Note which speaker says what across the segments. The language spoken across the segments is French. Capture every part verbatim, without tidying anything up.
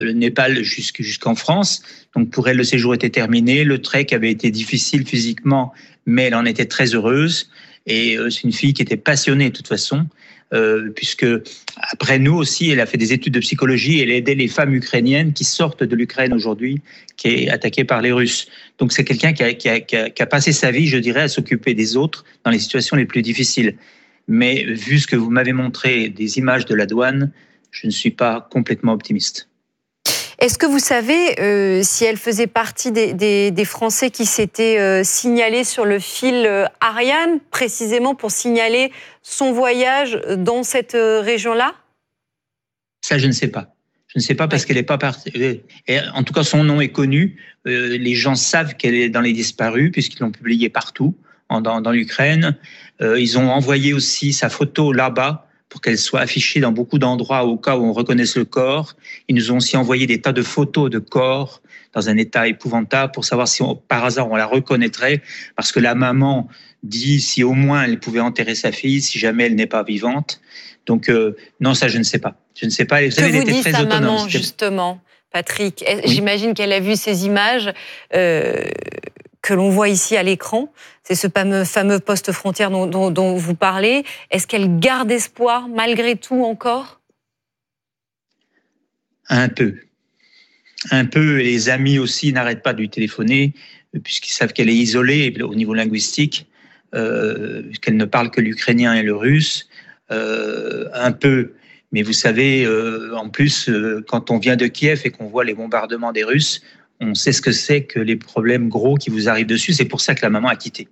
Speaker 1: le Népal jusqu'en France. Donc pour elle, le séjour était terminé. Le trek avait été difficile physiquement, mais elle en était très heureuse. Et c'est une fille qui était passionnée de toute façon, euh, puisque après nous aussi, elle a fait des études de psychologie et elle aidait les femmes ukrainiennes qui sortent de l'Ukraine aujourd'hui, qui est attaquée par les Russes. Donc c'est quelqu'un qui a, qui a, qui a, qui a passé sa vie, je dirais, à s'occuper des autres dans les situations les plus difficiles. Mais vu ce que vous m'avez montré des images de la douane, je ne suis pas complètement optimiste.
Speaker 2: Est-ce que vous savez euh, si elle faisait partie des, des, des Français qui s'étaient euh, signalés sur le fil euh, Ariane, précisément pour signaler son voyage dans cette euh, région-là?
Speaker 1: Ça, je ne sais pas. Je ne sais pas parce qu'elle n'est pas partie. Et en tout cas, son nom est connu. Euh, les gens savent qu'elle est dans les disparus puisqu'ils l'ont publié partout en, dans, dans l'Ukraine. Euh, ils ont envoyé aussi sa photo là-bas pour qu'elle soit affichée dans beaucoup d'endroits au cas où on reconnaisse le corps. Ils nous ont aussi envoyé des tas de photos de corps dans un état épouvantable pour savoir si on, par hasard on la reconnaîtrait, parce que la maman dit si au moins elle pouvait enterrer sa fille si jamais elle n'est pas vivante. Donc euh, non, ça je ne sais pas. Je ne sais pas.
Speaker 2: Vous savez, elle était très autonome. Que vous dit sa maman justement, Patrick? Oui. J'imagine qu'elle a vu ces images euh, que l'on voit ici à l'écran. C'est ce fameux, fameux poste frontière dont, dont, dont vous parlez. Est-ce qu'elle garde espoir malgré tout encore?
Speaker 1: Un peu. Un peu. Et les amis aussi n'arrêtent pas de lui téléphoner puisqu'ils savent qu'elle est isolée au niveau linguistique, euh, qu'elle ne parle que l'ukrainien et le russe. Euh, un peu. Mais vous savez, euh, en plus, euh, quand on vient de Kiev et qu'on voit les bombardements des Russes, on sait ce que c'est que les problèmes gros qui vous arrivent dessus. C'est pour ça que la maman a quitté.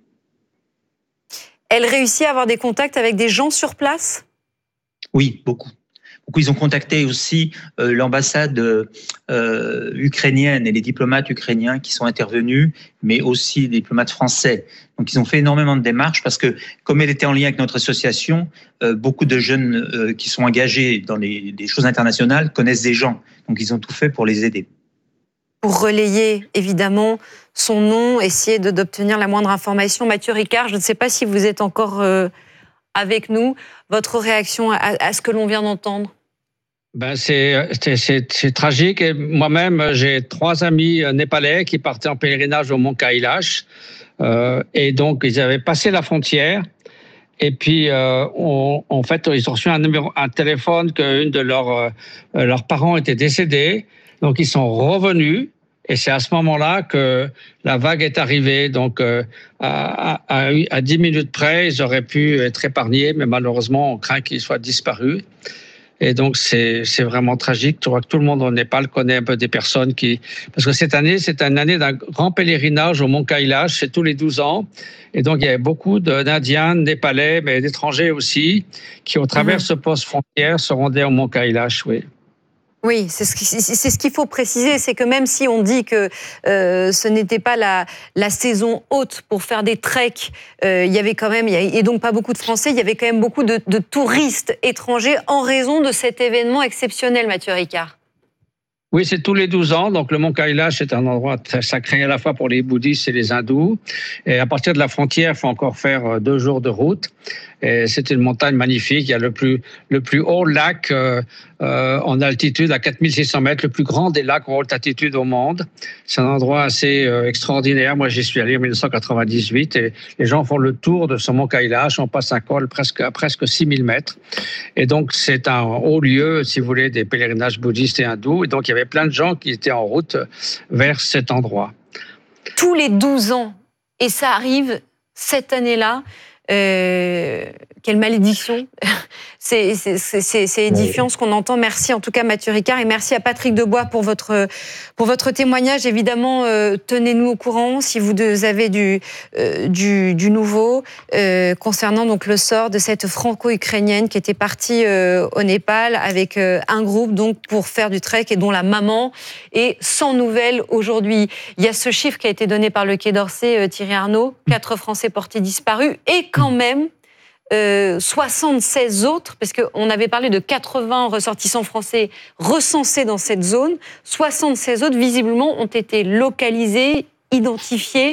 Speaker 2: Elle réussit à avoir des contacts avec des gens sur place?
Speaker 1: Oui, beaucoup. beaucoup. Ils ont contacté aussi euh, l'ambassade euh, ukrainienne et les diplomates ukrainiens qui sont intervenus, mais aussi les diplomates français. Donc ils ont fait énormément de démarches parce que, comme elle était en lien avec notre association, euh, beaucoup de jeunes euh, qui sont engagés dans les, les choses internationales connaissent des gens. Donc ils ont tout fait pour les aider.
Speaker 2: Pour relayer, évidemment, son nom, essayer de, d'obtenir la moindre information. Mathieu Ricard, je ne sais pas si vous êtes encore euh, avec nous. Votre réaction à, à ce que l'on vient d'entendre?
Speaker 3: Ben c'est, c'est, c'est, c'est tragique. Et moi-même, j'ai trois amis népalais qui partaient en pèlerinage au Mont Kailash. Euh, et donc, ils avaient passé la frontière. Et puis, euh, on, en fait, ils ont reçu un, numéro, un téléphone qu'une de leurs, euh, leurs parents était décédée. Donc, ils sont revenus et c'est à ce moment-là que la vague est arrivée. Donc, euh, à, à, à dix minutes près, ils auraient pu être épargnés, mais malheureusement, on craint qu'ils soient disparus. Et donc, c'est, c'est vraiment tragique. Je crois que tout le monde au Népal connaît un peu des personnes qui... Parce que cette année, c'est une année d'un grand pèlerinage au Mont Kailash, c'est tous les douze ans. Et donc, il y avait beaucoup d'Indiens, de Népalais, mais d'étrangers aussi, qui, au travers de ce poste frontière, se rendaient au Mont Kailash, oui.
Speaker 2: Oui, c'est ce, qui, c'est ce qu'il faut préciser, c'est que même si on dit que euh, ce n'était pas la, la saison haute pour faire des treks, euh, il y avait quand même, et donc pas beaucoup de Français, il y avait quand même beaucoup de, de touristes étrangers en raison de cet événement exceptionnel, Mathieu Ricard.
Speaker 3: Oui, c'est tous les douze ans. Donc, le Mont Kailash est un endroit très sacré à la fois pour les bouddhistes et les hindous. Et à partir de la frontière, il faut encore faire deux jours de route. Et c'est une montagne magnifique. Il y a le plus, le plus haut lac euh, euh, en altitude, à quatre mille six cents mètres, le plus grand des lacs en haute altitude au monde. C'est un endroit assez euh, extraordinaire. Moi, j'y suis allé en dix-neuf cent quatre-vingt-dix-huit et les gens font le tour de ce Mont Kailash. On passe un col presque, à presque six mille mètres. Et donc, c'est un haut lieu, si vous voulez, des pèlerinages bouddhistes et hindous. Et donc, il y avait plein de gens qui étaient en route vers cet endroit.
Speaker 2: Tous les douze ans. Et ça arrive cette année-là. Euh, quelle malédiction. C'est, c'est, c'est, c'est édifiant ce qu'on entend. Merci en tout cas Mathieu Ricard et merci à Patrick Debois pour votre, pour votre témoignage. Évidemment, euh, tenez-nous au courant si vous avez du, euh, du, du nouveau euh, concernant donc le sort de cette franco-ukrainienne qui était partie euh, au Népal avec euh, un groupe donc pour faire du trek et dont la maman est sans nouvelles aujourd'hui. Il y a ce chiffre qui a été donné par le Quai d'Orsay, euh, Thierry Arnaud, quatre Français portés disparus et quand même Euh, soixante-seize autres, parce qu'on avait parlé de quatre-vingts ressortissants français recensés dans cette zone, soixante-seize autres visiblement ont été localisés, identifiés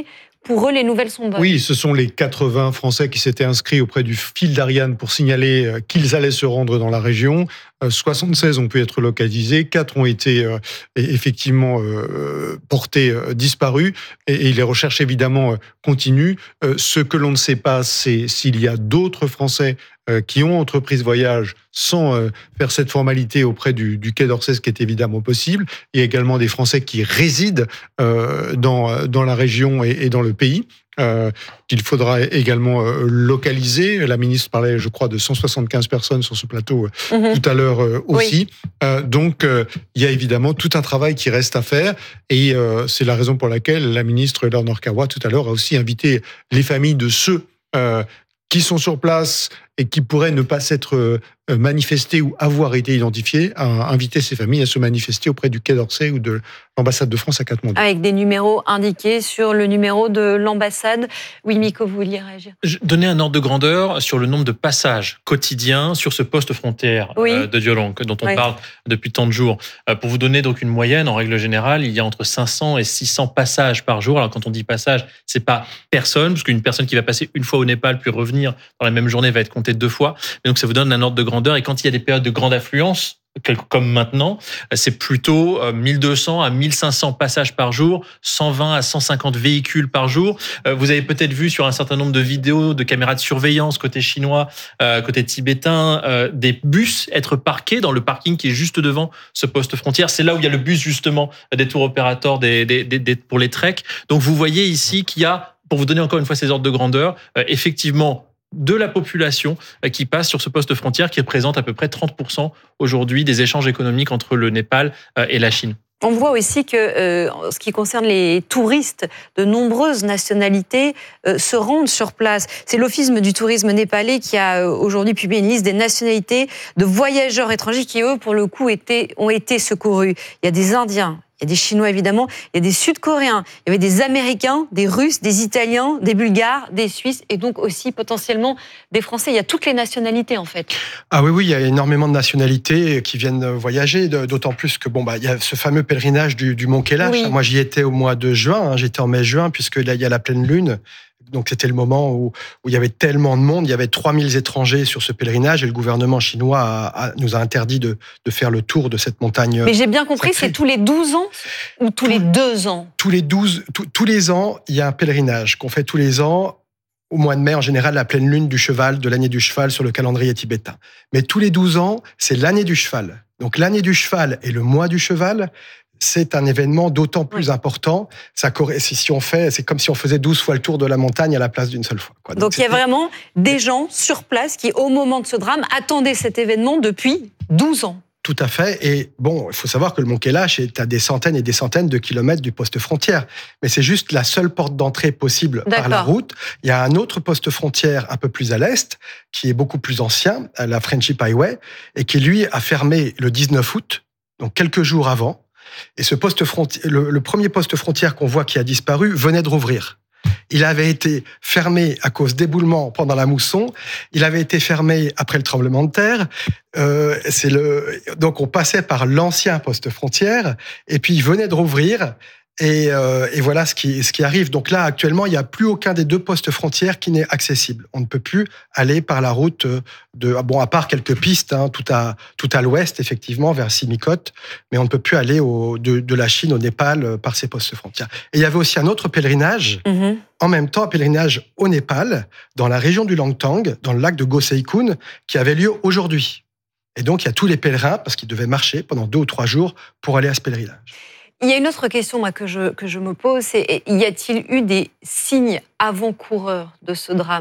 Speaker 2: pour eux, les nouvelles sont bonnes.
Speaker 4: Oui, ce sont les quatre-vingts Français qui s'étaient inscrits auprès du fil d'Ariane pour signaler qu'ils allaient se rendre dans la région. soixante-seize ont pu être localisés, quatre ont été euh, effectivement euh, portés euh, disparus, et, et les recherches évidemment euh, continuent. Euh, ce que l'on ne sait pas, c'est s'il y a d'autres Français euh, qui ont entrepris ce voyage sans euh, faire cette formalité auprès du, du Quai d'Orsay, ce qui est évidemment possible. Il y a également des Français qui résident euh, dans, dans la région et, et dans le pays. Euh, qu'il faudra également euh, localiser. La ministre parlait, je crois, de cent soixante-quinze personnes sur ce plateau euh, mmh. tout à l'heure euh, aussi. Oui. Euh, donc, euh, il y a évidemment tout un travail qui reste à faire. Et euh, c'est la raison pour laquelle la ministre Eleanor Kawa, tout à l'heure, a aussi invité les familles de ceux euh, qui sont sur place et qui pourraient ne pas s'être euh, manifestés ou avoir été identifiés, à inviter ces familles à se manifester auprès du Quai d'Orsay ou de l'ambassade de France à Katmandou.
Speaker 2: Avec des numéros indiqués sur le numéro de l'ambassade. Oui, Miko, vous vouliez réagir ?
Speaker 5: Donner un ordre de grandeur sur le nombre de passages quotidiens sur ce poste frontière oui. euh, de Diolong, dont on oui. parle depuis tant de jours. Euh, pour vous donner donc une moyenne, en règle générale, il y a entre cinq cents et six cents passages par jour. Alors quand on dit passage, c'est pas personne, parce qu'une personne qui va passer une fois au Népal puis revenir dans la même journée va être comptée deux fois. Mais donc ça vous donne un ordre de grandeur. Et quand il y a des périodes de grande affluence, comme maintenant, c'est plutôt mille deux cents à mille cinq cents passages par jour, cent vingt à cent cinquante véhicules par jour. Vous avez peut-être vu sur un certain nombre de vidéos de caméras de surveillance côté chinois, côté tibétain, des bus être parqués dans le parking qui est juste devant ce poste frontière. C'est là où il y a le bus justement des tour opérateurs des, des, des, des, pour les treks. Donc vous voyez ici qu'il y a, pour vous donner encore une fois ces ordres de grandeur, effectivement de la population qui passe sur ce poste frontière qui représente à peu près trente pour cent aujourd'hui des échanges économiques entre le Népal et la Chine.
Speaker 2: On voit aussi que, euh, en ce qui concerne les touristes, de nombreuses nationalités euh, se rendent sur place. C'est l'Office du tourisme népalais qui a euh, aujourd'hui publié une liste des nationalités de voyageurs étrangers qui, eux, pour le coup, étaient, ont été secourus. Il y a des Indiens, il y a des Chinois évidemment, il y a des Sud-Coréens, il y avait des Américains, des Russes, des Italiens, des Bulgares, des Suisses et donc aussi potentiellement des Français. Il y a toutes les nationalités en fait.
Speaker 6: Ah oui, oui, il y a énormément de nationalités qui viennent voyager, d'autant plus que bon bah il y a ce fameux pèlerinage du, du Mont Kailash. Oui. Moi j'y étais au mois de juin, hein, j'étais en mai-juin puisque là il y a la pleine lune. Donc c'était le moment où, où il y avait tellement de monde, il y avait trois mille étrangers sur ce pèlerinage et le gouvernement chinois a, a, nous a interdit de, de faire le tour de cette montagne.
Speaker 2: Mais j'ai bien compris, sacrée. C'est tous les douze ans ou tous les deux ans ?
Speaker 6: Tous les douze, tous les ans, il y a un pèlerinage qu'on fait tous les ans. Au mois de mai, en général, la pleine lune du cheval, de l'année du cheval sur le calendrier tibétain. Mais tous les douze ans, c'est l'année du cheval. Donc l'année du cheval et le mois du cheval, c'est un événement d'autant plus oui. important. Ça, si on fait, c'est comme si on faisait douze fois le tour de la montagne à la place d'une seule fois. Quoi.
Speaker 2: Donc, Donc il y a vraiment des gens sur place qui, au moment de ce drame, attendaient cet événement depuis douze ans.
Speaker 6: Tout à fait. Et bon, il faut savoir que le Mont Kailash est à des centaines et des centaines de kilomètres du poste frontière. Mais c'est juste la seule porte d'entrée possible D'accord. par la route. Il y a un autre poste frontière un peu plus à l'est, qui est beaucoup plus ancien, la Friendship Highway, et qui, lui, a fermé le dix-neuf août, donc quelques jours avant. Et ce poste frontière, le, le premier poste frontière qu'on voit qui a disparu venait de rouvrir. Il avait été fermé à cause d'éboulements pendant la mousson. Il avait été fermé après le tremblement de terre. Euh, c'est le, donc on passait par l'ancien poste frontière et puis il venait de rouvrir. Et, euh, et voilà ce qui, ce qui arrive. Donc là, actuellement, il n'y a plus aucun des deux postes frontières qui n'est accessible. On ne peut plus aller par la route de, bon, à part quelques pistes, hein, tout à, tout à l'ouest, effectivement, vers Simikot, mais on ne peut plus aller au, de, de la Chine au Népal par ces postes frontières. Et il y avait aussi un autre pèlerinage, mmh. en même temps, un pèlerinage au Népal, dans la région du Langtang, dans le lac de Goseikun, qui avait lieu aujourd'hui. Et donc, il y a tous les pèlerins, parce qu'ils devaient marcher pendant deux ou trois jours pour aller à ce pèlerinage.
Speaker 2: Il y a une autre question moi, que, je, que je me pose, c'est y a-t-il eu des signes avant-coureurs de ce drame ?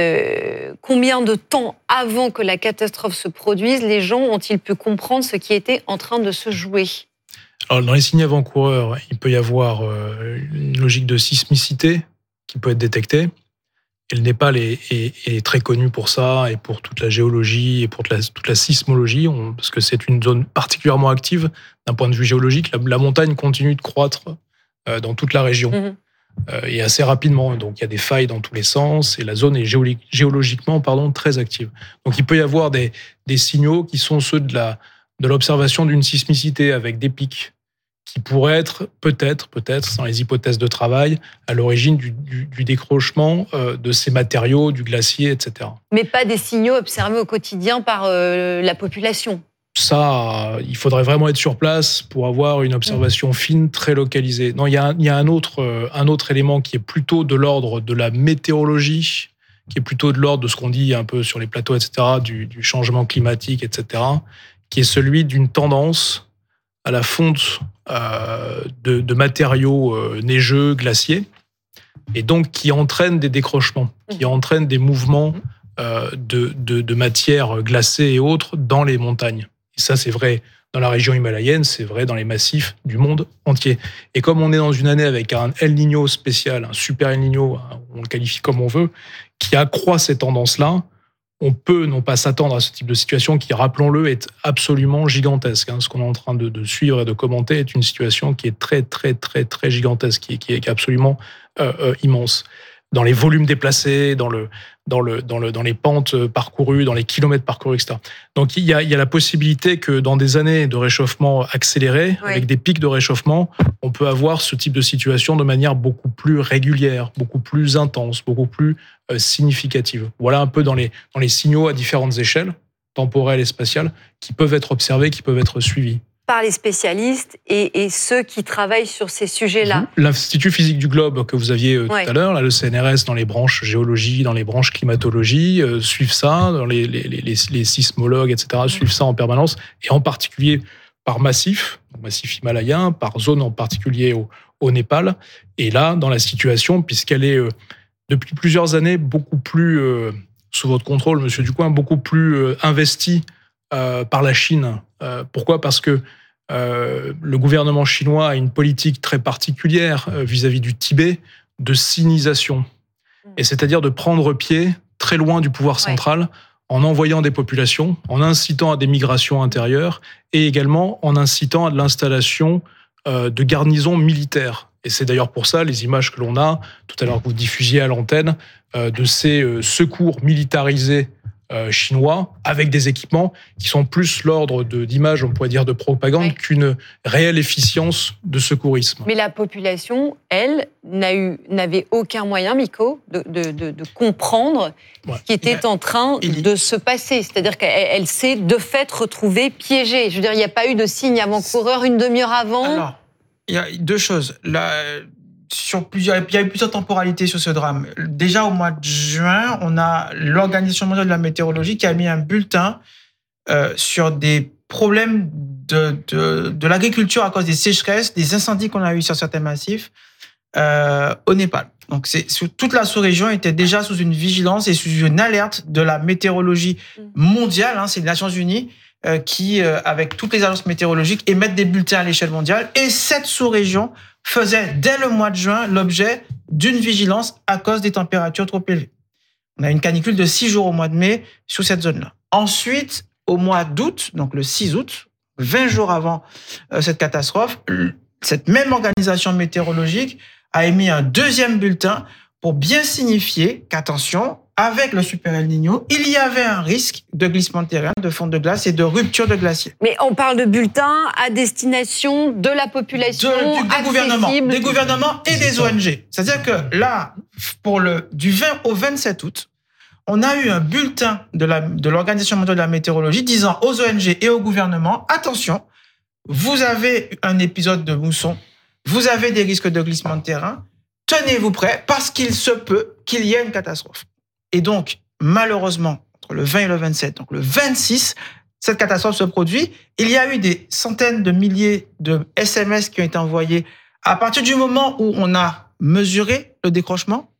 Speaker 2: euh, Combien de temps avant que la catastrophe se produise, les gens ont-ils pu comprendre ce qui était en train de se jouer ?
Speaker 7: Alors, dans les signes avant-coureurs, il peut y avoir une logique de sismicité qui peut être détectée. Et le Népal est, est, est très connu pour ça, et pour toute la géologie, et pour toute la, toute la sismologie, on, parce que c'est une zone particulièrement active d'un point de vue géologique. La, la montagne continue de croître euh, dans toute la région, mmh. euh, et assez rapidement. Donc il y a des failles dans tous les sens, et la zone est géologique, géologiquement pardon, très active. Donc il peut y avoir des, des signaux qui sont ceux de, la, de l'observation d'une sismicité avec des pics qui pourrait être peut-être, peut-être, dans les hypothèses de travail, à l'origine du, du, du décrochement euh, de ces matériaux, du glacier, et cetera.
Speaker 2: Mais pas des signaux observés au quotidien par euh, la population.
Speaker 7: Ça, il faudrait vraiment être sur place pour avoir une observation fine, très localisée. Non, il y a, il y a un, autre, un autre élément qui est plutôt de l'ordre de la météorologie, qui est plutôt de l'ordre de ce qu'on dit un peu sur les plateaux, et cetera, du, du changement climatique, et cetera, qui est celui d'une tendance à la fonte euh, de, de matériaux euh, neigeux, glaciers, et donc qui entraîne des décrochements, qui entraîne des mouvements euh, de, de, de matières glacées et autres dans les montagnes. Et ça, c'est vrai dans la région himalayenne, c'est vrai dans les massifs du monde entier. Et comme on est dans une année avec un El Niño spécial, un super El Niño, on le qualifie comme on veut, qui accroît ces tendances-là, on peut non pas s'attendre à ce type de situation qui, rappelons-le, est absolument gigantesque. Ce qu'on est en train de, de suivre et de commenter est une situation qui est très, très, très, très gigantesque, qui est, qui est absolument euh, euh, immense. Dans les volumes déplacés, dans, le, dans, le, dans, le, dans les pentes parcourues, dans les kilomètres parcourus, et cetera. Donc il y a, il y a la possibilité que dans des années de réchauffement accéléré, oui. avec des pics de réchauffement, on peut avoir ce type de situation de manière beaucoup plus régulière, beaucoup plus intense, beaucoup plus euh, significative. Voilà un peu dans les, dans les signaux à différentes échelles, temporelles et spatiales, qui peuvent être observés, qui peuvent être suivis.
Speaker 2: Par les spécialistes et, et ceux qui travaillent sur ces sujets-là.
Speaker 7: L'Institut physique du globe que vous aviez ouais. tout à l'heure, là, le C N R S dans les branches géologie, dans les branches climatologie, euh, suivent ça, dans les, les, les, les sismologues, et cetera, mmh. suivent ça en permanence, et en particulier par massif, massif himalayen, par zone en particulier au, au Népal. Et là, dans la situation, puisqu'elle est euh, depuis plusieurs années beaucoup plus, euh, sous votre contrôle, Monsieur Ducoing, beaucoup plus euh, investie euh, par la Chine. Euh, pourquoi ? Parce que Euh, le gouvernement chinois a une politique très particulière euh, vis-à-vis du Tibet de sinisation. Et c'est-à-dire de prendre pied très loin du pouvoir central ouais. en envoyant des populations, en incitant à des migrations intérieures et également en incitant à de l'installation euh, de garnisons militaires. Et c'est d'ailleurs pour ça les images que l'on a, tout à l'heure que vous diffusiez à l'antenne, euh, de ces euh, secours militarisés Euh, chinois, avec des équipements qui sont plus l'ordre de, d'images, on pourrait dire, de propagande, ouais. qu'une réelle efficience de secourisme.
Speaker 2: Mais la population, elle, n'a eu, n'avait aucun moyen, Miko, de, de, de, de comprendre ouais. ce qui était en train il... de se passer. C'est-à-dire qu'elle elle s'est de fait retrouvée piégée. Je veux dire, il n'y a pas eu de signe avant-coureur une demi-heure avant.
Speaker 8: Alors, il y a deux choses. La... Sur plusieurs, il y a eu plusieurs temporalités sur ce drame. Déjà au mois de juin, on a l'Organisation mondiale de la météorologie qui a mis un bulletin euh, sur des problèmes de, de, de l'agriculture à cause des sécheresses, des incendies qu'on a eu sur certains massifs euh, au Népal. Donc c'est, toute la sous-région était déjà sous une vigilance et sous une alerte de la météorologie mondiale. Hein, c'est les Nations Unies euh, qui, euh, avec toutes les agences météorologiques, émettent des bulletins à l'échelle mondiale. Et cette sous-région faisait, dès le mois de juin, l'objet d'une vigilance à cause des températures trop élevées. On a une canicule de six jours au mois de mai sur cette zone-là. Ensuite, au mois d'août, donc le six août, vingt jours avant euh, cette catastrophe, cette même organisation météorologique a émis un deuxième bulletin pour bien signifier qu'attention, avec le Super El Niño, il y avait un risque de glissement de terrain, de fonte de glace et de rupture de glacier.
Speaker 2: Mais on parle de bulletins à destination de la population,
Speaker 8: de, du, des gouvernements, des gouvernements et des O N G. C'est-à-dire que là, pour le, du vingt au vingt-sept août, on a eu un bulletin de, la, de l'Organisation mondiale de la météorologie disant aux O N G et au gouvernement, attention, vous avez un épisode de mousson, vous avez des risques de glissement de terrain, tenez-vous prêts parce qu'il se peut qu'il y ait une catastrophe. Et donc, malheureusement, entre le vingt et le vingt-sept, donc le vingt-six, cette catastrophe se produit. Il y a eu des centaines de milliers de S M S qui ont été envoyés à partir du moment où on a mesuré le décrochement.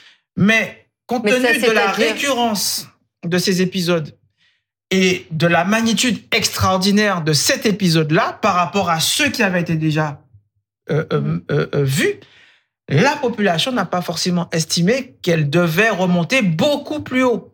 Speaker 8: Mais compte Mais tenu ça, de la récurrence de ces épisodes et de la magnitude extraordinaire de cet épisode-là par rapport à ceux qui avaient été déjà euh, euh, euh, euh, vus, la population n'a pas forcément estimé qu'elle devait remonter beaucoup plus haut.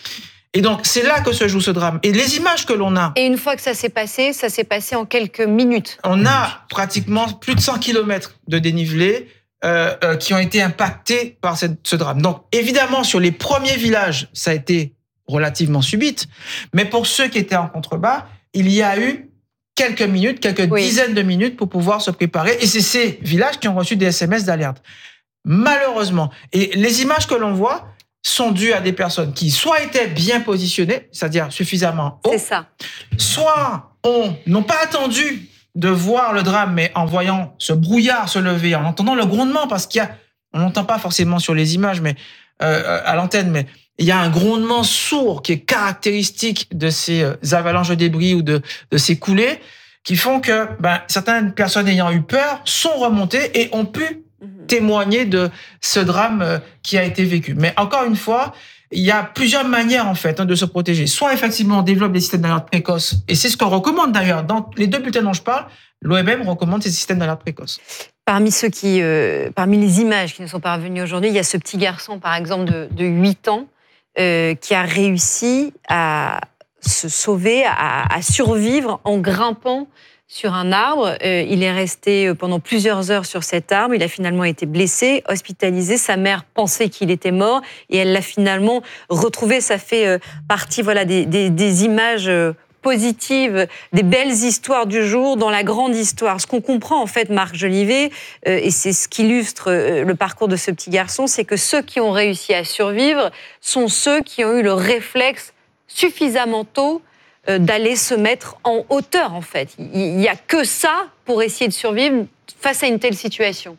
Speaker 8: Et donc, c'est là que se joue ce drame. Et les images que l'on a...
Speaker 2: Et une fois que ça s'est passé, ça s'est passé en quelques minutes.
Speaker 8: On a pratiquement plus de cent kilomètres de dénivelé euh, euh, qui ont été impactés par cette, ce drame. Donc, évidemment, sur les premiers villages, ça a été relativement subite. Mais pour ceux qui étaient en contrebas, il y a eu quelques minutes, quelques oui. dizaines de minutes pour pouvoir se préparer. Et c'est ces villages qui ont reçu des S M S d'alerte. Malheureusement. Et les images que l'on voit sont dues à des personnes qui soit étaient bien positionnées, c'est-à-dire suffisamment haut,
Speaker 2: c'est ça.
Speaker 8: Soit on n'ont pas attendu de voir le drame, mais en voyant ce brouillard se lever, en entendant le grondement, parce qu'il y a, on n'entend pas forcément sur les images, mais euh, à l'antenne, mais il y a un grondement sourd qui est caractéristique de ces avalanches de débris ou de, de ces coulées, qui font que ben, certaines personnes ayant eu peur sont remontées et ont pu témoigner de ce drame qui a été vécu. Mais encore une fois, il y a plusieurs manières en fait de se protéger. Soit effectivement on développe des systèmes d'alerte précoce, et c'est ce qu'on recommande d'ailleurs dans les deux bulletins dont je parle. L'O M M recommande ces systèmes d'alerte précoce.
Speaker 2: Parmi ceux qui, euh, parmi les images qui nous sont parvenues aujourd'hui, il y a ce petit garçon par exemple de, de huit ans euh, qui a réussi à se sauver, à, à survivre en grimpant sur un arbre. Euh, il est resté pendant plusieurs heures sur cet arbre. Il a finalement été blessé, hospitalisé. Sa mère pensait qu'il était mort et elle l'a finalement retrouvé. Ça fait euh, partie voilà, des, des, des images euh, positives, des belles histoires du jour dans la grande histoire. Ce qu'on comprend en fait, Marc Jolivet, euh, et c'est ce qu'illustre euh, le parcours de ce petit garçon, c'est que ceux qui ont réussi à survivre sont ceux qui ont eu le réflexe suffisamment tôt d'aller se mettre en hauteur, en fait. Il n'y a que ça pour essayer de survivre face à une telle situation.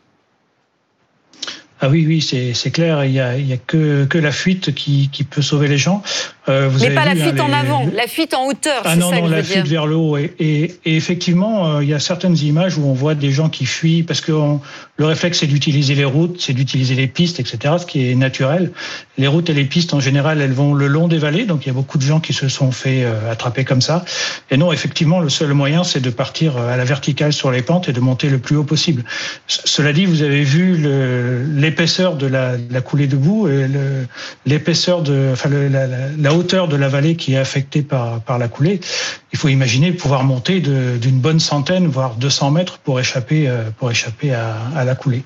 Speaker 9: Ah oui, oui, c'est, c'est clair. Il n'y a, il y a que, que la fuite qui, qui peut sauver les gens.
Speaker 2: Euh, vous Mais avez pas vu, la fuite hein, en les... avant, la fuite en hauteur,
Speaker 9: ah
Speaker 2: c'est
Speaker 9: non,
Speaker 2: ça
Speaker 9: non,
Speaker 2: que je
Speaker 9: la
Speaker 2: veux
Speaker 9: fuite
Speaker 2: dire.
Speaker 9: vers le haut. Et, et, et effectivement, euh, il y a certaines images où on voit des gens qui fuient parce que on, le réflexe, c'est d'utiliser les routes, c'est d'utiliser les pistes, et cetera, ce qui est naturel. Les routes et les pistes, en général, elles vont le long des vallées, donc il y a beaucoup de gens qui se sont fait euh, attraper comme ça. Et non, effectivement, le seul moyen, c'est de partir à la verticale sur les pentes et de monter le plus haut possible. C- cela dit, vous avez vu le, l'épaisseur de la, la coulée de boue et le, l'épaisseur de, enfin, le, la, la, la hauteur de la vallée qui est affectée par, par la coulée. Il faut imaginer pouvoir monter de, d'une bonne centaine, voire deux cents mètres pour échapper, pour échapper à, à la coulée.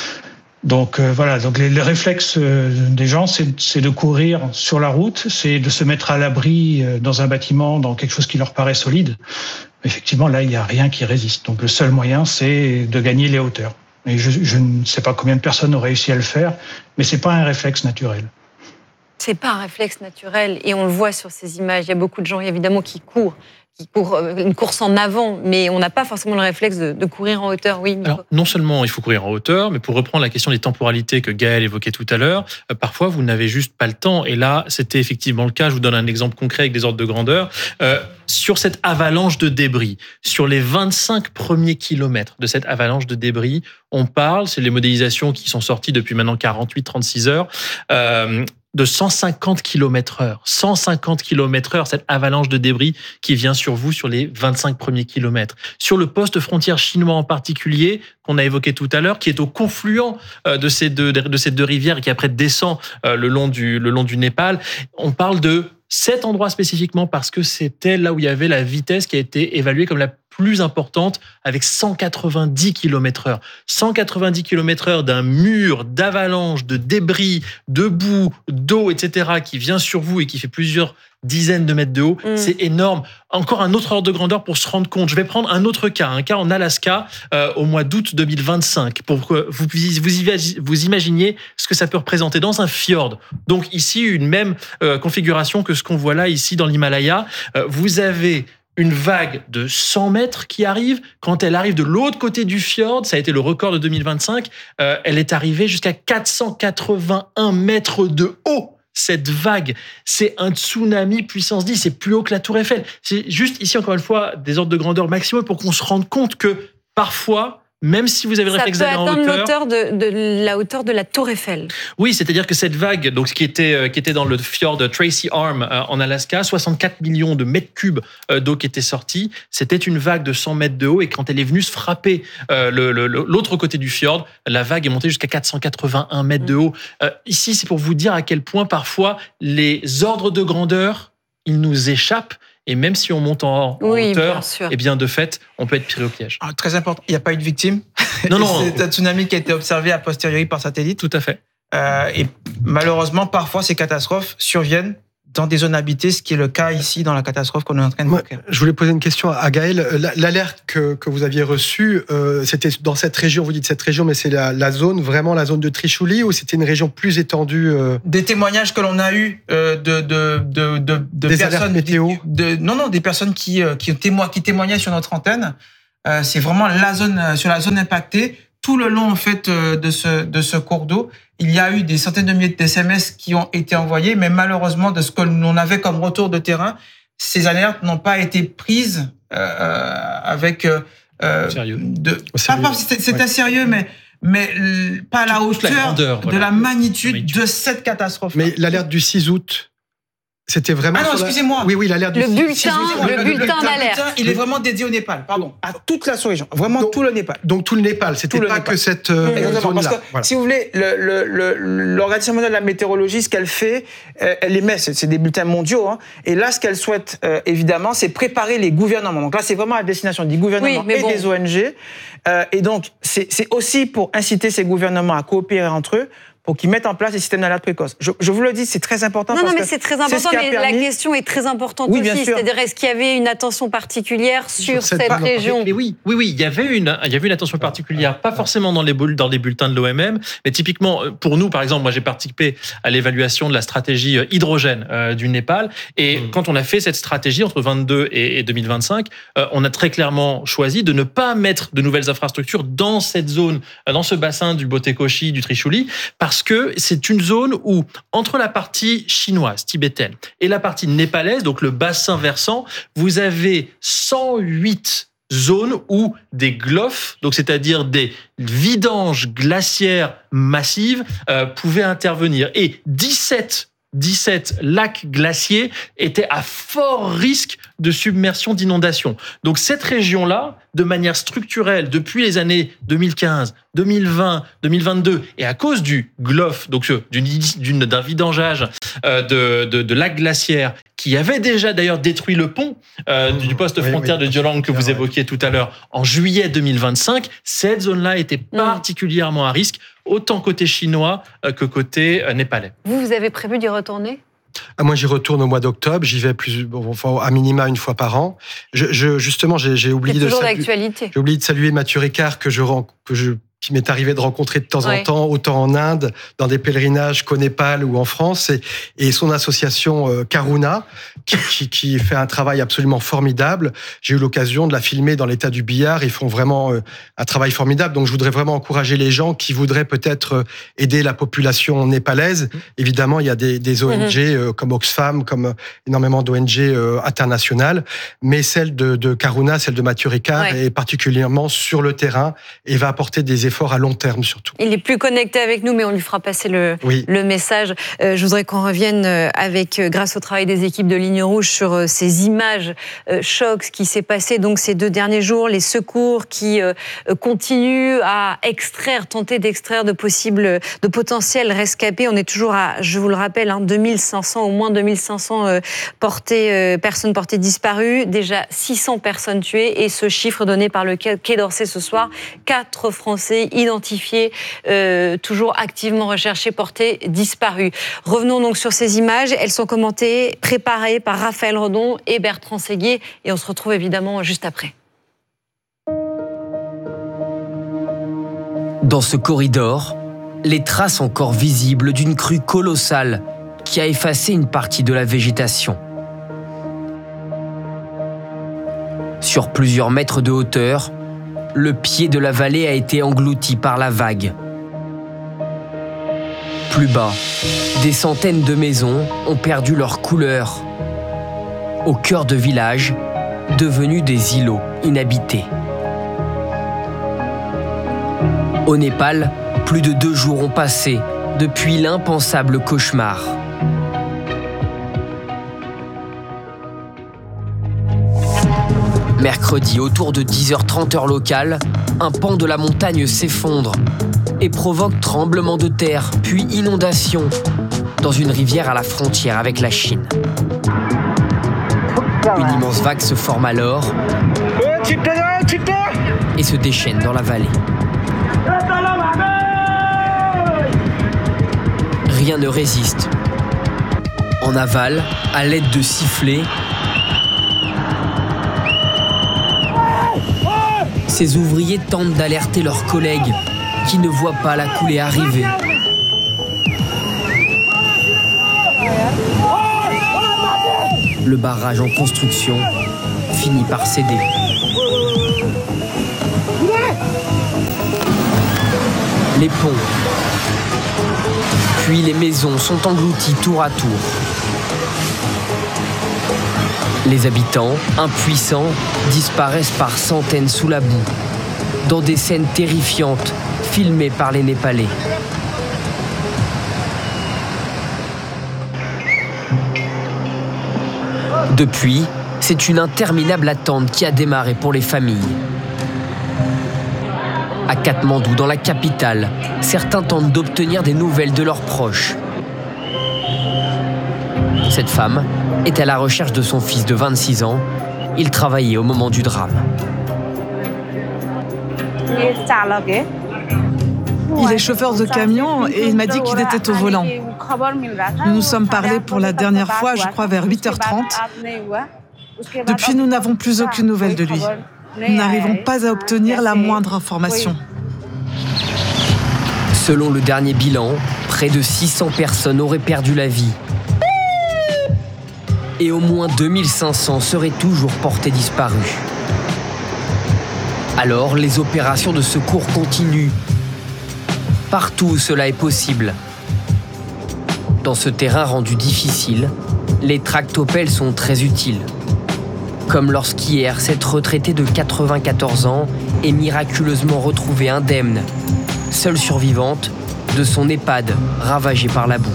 Speaker 9: Donc euh, voilà, donc les, les réflexes des gens, c'est, c'est de courir sur la route, c'est de se mettre à l'abri dans un bâtiment, dans quelque chose qui leur paraît solide. Effectivement, là, il n'y a rien qui résiste. Donc le seul moyen, c'est de gagner les hauteurs. Et je, je ne sais pas combien de personnes ont réussi à le faire, mais c'est pas un réflexe naturel.
Speaker 2: C'est pas un réflexe naturel, et on le voit sur ces images. Il y a beaucoup de gens, évidemment, qui courent, qui courent une course en avant, mais on n'a pas forcément le réflexe de, de courir en hauteur. Oui.
Speaker 5: Alors, non seulement il faut courir en hauteur, mais pour reprendre la question des temporalités que Gaël évoquait tout à l'heure, euh, parfois vous n'avez juste pas le temps. Et là, c'était effectivement le cas. Je vous donne un exemple concret avec des ordres de grandeur. Euh, sur cette avalanche de débris, sur les vingt-cinq premiers kilomètres de cette avalanche de débris, on parle, c'est les modélisations qui sont sorties depuis maintenant quarante-huit à trente-six heures, euh, de cent cinquante kilomètres heure. cent cinquante kilomètres heure, cette avalanche de débris qui vient sur vous sur les vingt-cinq premiers kilomètres. Sur le poste frontière chinois en particulier, qu'on a évoqué tout à l'heure, qui est au confluent de ces deux, de ces deux rivières et qui après descend le long du, le long du Népal, on parle de cet endroit spécifiquement parce que c'était là où il y avait la vitesse qui a été évaluée comme la plus importante avec cent quatre-vingt-dix kilomètres heure. cent quatre-vingt-dix kilomètres heure d'un mur d'avalanche, de débris, de boue, d'eau, et cetera qui vient sur vous et qui fait plusieurs dizaines de mètres de haut, mmh. c'est énorme. Encore un autre ordre de grandeur pour se rendre compte. Je vais prendre un autre cas, un cas en Alaska euh, au mois d'août deux mille vingt-cinq pour que vous, vous, vous imaginiez ce que ça peut représenter dans un fjord. Donc ici, une même euh, configuration que ce qu'on voit là, ici dans l'Himalaya. Euh, vous avez une vague de cent mètres qui arrive. Quand elle arrive de l'autre côté du fjord, ça a été le record de deux mille vingt-cinq, euh, elle est arrivée jusqu'à quatre cent quatre-vingt-un mètres de haut. Cette vague, c'est un tsunami puissance dix, c'est plus haut que la Tour Eiffel. C'est juste ici, encore une fois, des ordres de grandeur maximum pour qu'on se rende compte que parfois, même si vous avez le réflexe d'aller en hauteur...
Speaker 2: Ça peut atteindre de, de la hauteur de la Tour Eiffel.
Speaker 5: Oui, c'est-à-dire que cette vague, donc, qui, était, qui était dans le fjord Tracy Arm euh, en Alaska, soixante-quatre millions de mètres cubes euh, d'eau qui était sortie, c'était une vague de cent mètres de haut et quand elle est venue se frapper euh, le, le, l'autre côté du fjord, la vague est montée jusqu'à quatre cent quatre-vingt-un mètres mmh. de haut. Euh, ici, c'est pour vous dire à quel point parfois les ordres de grandeur, ils nous échappent. Et même si on monte en
Speaker 2: oui,
Speaker 5: hauteur,
Speaker 2: bien
Speaker 5: eh bien de fait, on peut être pris au piège.
Speaker 8: Ah, très important, il n'y a pas eu de victime.
Speaker 5: Non, non.
Speaker 8: C'est un tsunami qui a été observé a posteriori par satellite.
Speaker 5: Tout à fait.
Speaker 8: Euh, et malheureusement, parfois, ces catastrophes surviennent dans des zones habitées, ce qui est le cas ici dans la catastrophe qu'on est en train de faire.
Speaker 6: Je voulais poser une question à Gaël. L'alerte que, que vous aviez reçue, euh, c'était dans cette région, vous dites cette région, mais c'est la, la zone, vraiment la zone de Trichouli, ou c'était une région plus étendue euh...
Speaker 8: Des témoignages que l'on a eus euh, de, de, de, de, de
Speaker 6: des
Speaker 8: personnes...
Speaker 6: alertes météo
Speaker 8: de, Non, non, des personnes qui, qui, témo- qui témoignaient sur notre antenne. Euh, c'est vraiment la zone, sur la zone impactée. Tout le long en fait de ce de ce cours d'eau, il y a eu des centaines de milliers de S M S qui ont été envoyés, mais malheureusement, de ce que l'on avait comme retour de terrain, ces alertes n'ont pas été prises euh, avec euh,
Speaker 5: sérieux.
Speaker 8: De, pas, pas, c'était, c'était ouais. sérieux, mais mais pas à la hauteur la grandeur, de voilà. la magnitude de cette catastrophe.
Speaker 6: Mais l'alerte du six août. C'était vraiment.
Speaker 8: Ah non, excusez-moi.
Speaker 6: La... Oui, oui, l'alerte du
Speaker 2: le bulletin,
Speaker 8: si,
Speaker 2: le, le bulletin d'alerte.
Speaker 8: Il est vraiment dédié au Népal. Pardon, à toute la sous-région, vraiment donc, tout le Népal.
Speaker 6: Donc tout le Népal. C'était pas Népal. que cette euh,
Speaker 8: Exactement,
Speaker 6: zone-là.
Speaker 8: Parce que, voilà. Si vous voulez, le, le, le, l'Organisation mondiale de la météorologie, ce qu'elle fait, euh, elle émet, c'est, c'est des bulletins mondiaux. Hein, et là, ce qu'elle souhaite, euh, évidemment, c'est préparer les gouvernements. Donc là, c'est vraiment à destination des gouvernements oui, et bon. des O N G. Euh, et donc, c'est, c'est aussi pour inciter ces gouvernements à coopérer entre eux, pour qu'ils mettent en place des systèmes d'alerte précoce. Je, je vous le dis, c'est très important.
Speaker 2: Non,
Speaker 8: parce
Speaker 2: non, mais
Speaker 8: que
Speaker 2: c'est très important,
Speaker 8: c'est
Speaker 2: mais
Speaker 8: permis...
Speaker 2: la question est très importante
Speaker 8: oui,
Speaker 2: aussi. C'est-à-dire, est-ce qu'il y avait une attention particulière sur, sur cette, cette région ?
Speaker 5: mais, mais oui, oui, oui, il y avait une, il y avait une attention particulière, pas forcément dans les dans les bulletins de l'O M M, mais typiquement pour nous, par exemple, moi j'ai participé à l'évaluation de la stratégie hydrogène euh, du Népal, et mmh. quand on a fait cette stratégie entre vingt-deux et, et deux mille vingt-cinq, euh, on a très clairement choisi de ne pas mettre de nouvelles infrastructures dans cette zone, dans ce bassin du Botekoshi, du Trichouli, parce que c'est une une zone où, entre la partie chinoise, tibétaine, et la partie népalaise, donc le bassin versant, vous avez cent huit zones où des glophes, donc c'est-à-dire des vidanges glaciaires massives, euh, pouvaient intervenir. Et dix-sept dix-sept lacs glaciers étaient à fort risque de submersion, d'inondation. Donc cette région-là, de manière structurelle, depuis les années deux mille quinze, deux mille vingt, deux mille vingt-deux, et à cause du GLOF, donc d'une, d'une, d'un vidangeage euh, de, de, de lacs glaciaires, qui avait déjà d'ailleurs détruit le pont euh, mmh, du poste frontière oui, oui, de Diolang que vous évoquiez tout à l'heure en juillet deux mille vingt-cinq, cette zone-là était mmh. particulièrement à risque, autant côté chinois que côté népalais.
Speaker 2: Vous, vous avez prévu d'y retourner ?
Speaker 6: Ah, moi, j'y retourne au mois d'octobre. J'y vais plus, enfin, à minima une fois par an. Je, je, justement, j'ai, j'ai oublié
Speaker 2: C'est
Speaker 6: de
Speaker 2: toujours
Speaker 6: saluer,
Speaker 2: d'actualité.
Speaker 6: J'ai oublié de saluer Mathieu Ricard que je, que je qui m'est arrivé de rencontrer de temps ouais. en temps, autant en Inde, dans des pèlerinages qu'au Népal ou en France, et, et son association euh, Karuna, qui, qui, qui fait un travail absolument formidable. J'ai eu l'occasion de la filmer dans l'état du Bihar. Ils font vraiment euh, un travail formidable. Donc, je voudrais vraiment encourager les gens qui voudraient peut-être euh, aider la population népalaise. Mmh. Évidemment, il y a des, des O N G mmh. euh, comme Oxfam, comme euh, énormément d'O N G euh, internationales, mais celle de, de Karuna, celle de Mathieu Ricard, ouais. est particulièrement sur le terrain et va apporter des efforts à long terme surtout.
Speaker 2: Il est plus connecté avec nous, mais on lui fera passer le, oui. le message. Euh, je voudrais qu'on revienne avec, grâce au travail des équipes de Ligne Rouge, sur euh, ces images euh, chocs, ce qui s'est passé donc ces deux derniers jours, les secours qui euh, continuent à extraire, tenter d'extraire de possibles, de potentiels rescapés. On est toujours à, je vous le rappelle, hein, deux mille cinq cents, au moins deux mille cinq cents euh, portées, euh, personnes portées disparues, déjà six cents personnes tuées, et ce chiffre donné par le Quai d'Orsay ce soir, quatre Français identifiés, euh, toujours activement recherchés, portés disparus. Revenons donc sur ces images. Elles sont commentées, préparées par Raphaël Redon et Bertrand Séguier, et on se retrouve évidemment juste après.
Speaker 10: Dans ce corridor, les traces encore visibles d'une crue colossale qui a effacé une partie de la végétation. Sur plusieurs mètres de hauteur, le pied de la vallée a été englouti par la vague. Plus bas, des centaines de maisons ont perdu leur couleur. Au cœur de villages, devenus des îlots inhabités. Au Népal, plus de deux jours ont passé depuis l'impensable cauchemar. Mercredi, autour de dix heures trente heure locale, un pan de la montagne s'effondre et provoque tremblement de terre, puis inondation dans une rivière à la frontière avec la Chine. Une immense vague se forme alors et se déchaîne dans la vallée. Rien ne résiste. En aval, à l'aide de sifflets, ces ouvriers tentent d'alerter leurs collègues qui ne voient pas la coulée arriver. Le barrage en construction finit par céder. Les ponts, puis les maisons sont englouties tour à tour. Les habitants, impuissants, disparaissent par centaines sous la boue, dans des scènes terrifiantes filmées par les Népalais. Depuis, c'est une interminable attente qui a démarré pour les familles. À Katmandou, dans la capitale, certains tentent d'obtenir des nouvelles de leurs proches. Cette femme est à la recherche de son fils de vingt-six ans. Il travaillait au moment du drame.
Speaker 11: Il est chauffeur de camion et il m'a dit qu'il était au volant. Nous nous sommes parlé pour la dernière fois, je crois, vers huit heures trente. Depuis, nous n'avons plus aucune nouvelle de lui. Nous n'arrivons pas à obtenir la moindre information.
Speaker 10: Selon le dernier bilan, près de six cents personnes auraient perdu la vie. Et au moins deux mille cinq cents seraient toujours portés disparus. Alors, les opérations de secours continuent. Partout où cela est possible. Dans ce terrain rendu difficile, les tractopelles sont très utiles. Comme lorsqu'hier, cette retraitée de quatre-vingt-quatorze ans est miraculeusement retrouvée indemne, seule survivante de son EHPAD ravagé par la boue.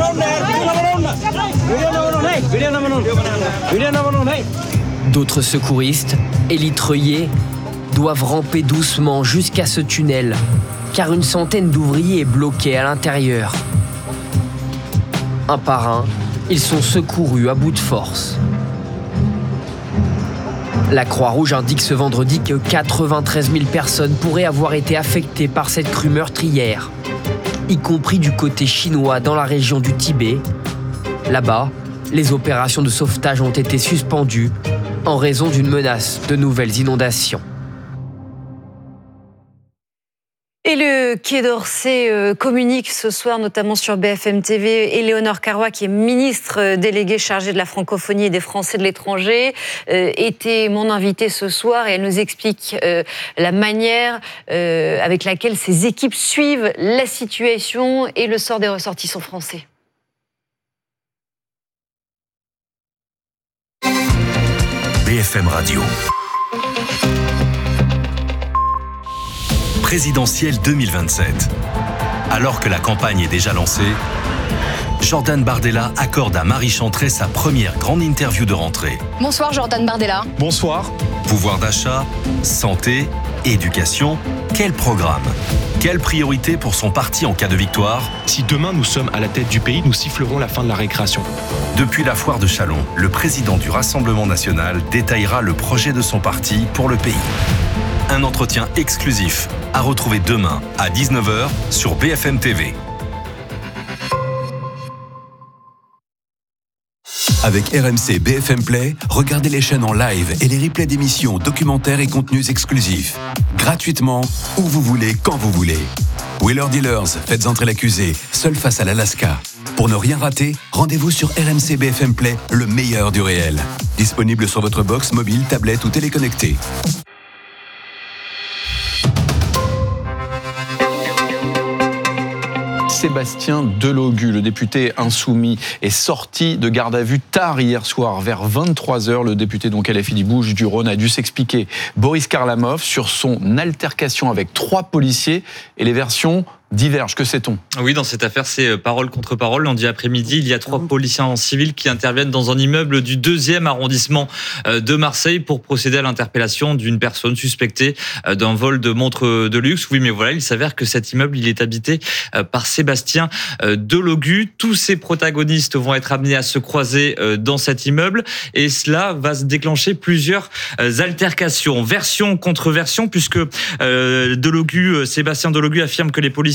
Speaker 10: D'autres secouristes, élytreuillés, doivent ramper doucement jusqu'à ce tunnel, car une centaine d'ouvriers est bloquée à l'intérieur. Un par un, ils sont secourus à bout de force. La Croix-Rouge indique ce vendredi que quatre-vingt-treize mille personnes pourraient avoir été affectées par cette crue meurtrière, y compris du côté chinois dans la région du Tibet. Là-bas, les opérations de sauvetage ont été suspendues en raison d'une menace de nouvelles inondations.
Speaker 2: Et le Quai d'Orsay communique ce soir, notamment sur B F M T V. Éléonore Carrois, qui est ministre déléguée chargée de la francophonie et des Français de l'étranger, était mon invitée ce soir et elle nous explique la manière avec laquelle ces équipes suivent la situation et le sort des ressortissants français.
Speaker 12: B F M Radio. Présidentielle deux mille vingt-sept. Alors que la campagne est déjà lancée, Jordan Bardella accorde à Marie Chantrey sa première grande interview de rentrée.
Speaker 13: Bonsoir Jordan Bardella.
Speaker 12: Bonsoir. Pouvoir d'achat, santé, éducation, quel programme ? Quelle priorité pour son parti en cas de victoire ?
Speaker 14: Si demain nous sommes à la tête du pays, nous sifflerons la fin de la récréation.
Speaker 12: Depuis la foire de Châlons, le président du Rassemblement national détaillera le projet de son parti pour le pays. Un entretien exclusif à retrouver demain à dix-neuf heures sur B F M T V.
Speaker 15: Avec R M C B F M Play, regardez les chaînes en live et les replays d'émissions, documentaires et contenus exclusifs. Gratuitement, où vous voulez, quand vous voulez. Wheeler Dealers, faites entrer l'accusé, seul face à l'Alaska. Pour ne rien rater, rendez-vous sur R M C B F M Play, le meilleur du réel. Disponible sur votre box, mobile, tablette ou téléconnecté.
Speaker 16: Sébastien Delogu, le député insoumis, est sorti de garde à vue tard hier soir, vers vingt-trois heures. Le député donc L F I du Bouches-du-Rhône a dû s'expliquer. Boris Karlamov sur son altercation avec trois policiers et les versions divergent. Que sait-on ?
Speaker 5: Oui, dans cette affaire, c'est parole contre parole. Lundi après-midi, il y a trois policiers en civil qui interviennent dans un immeuble du deuxième arrondissement de Marseille pour procéder à l'interpellation d'une personne suspectée d'un vol de montres de luxe. Oui, mais voilà, il s'avère que cet immeuble, il est habité par Sébastien Delogu. Tous ces protagonistes vont être amenés à se croiser dans cet immeuble et cela va se déclencher plusieurs altercations. Version contre version, puisque Delogu, Sébastien Delogu affirme que les policiers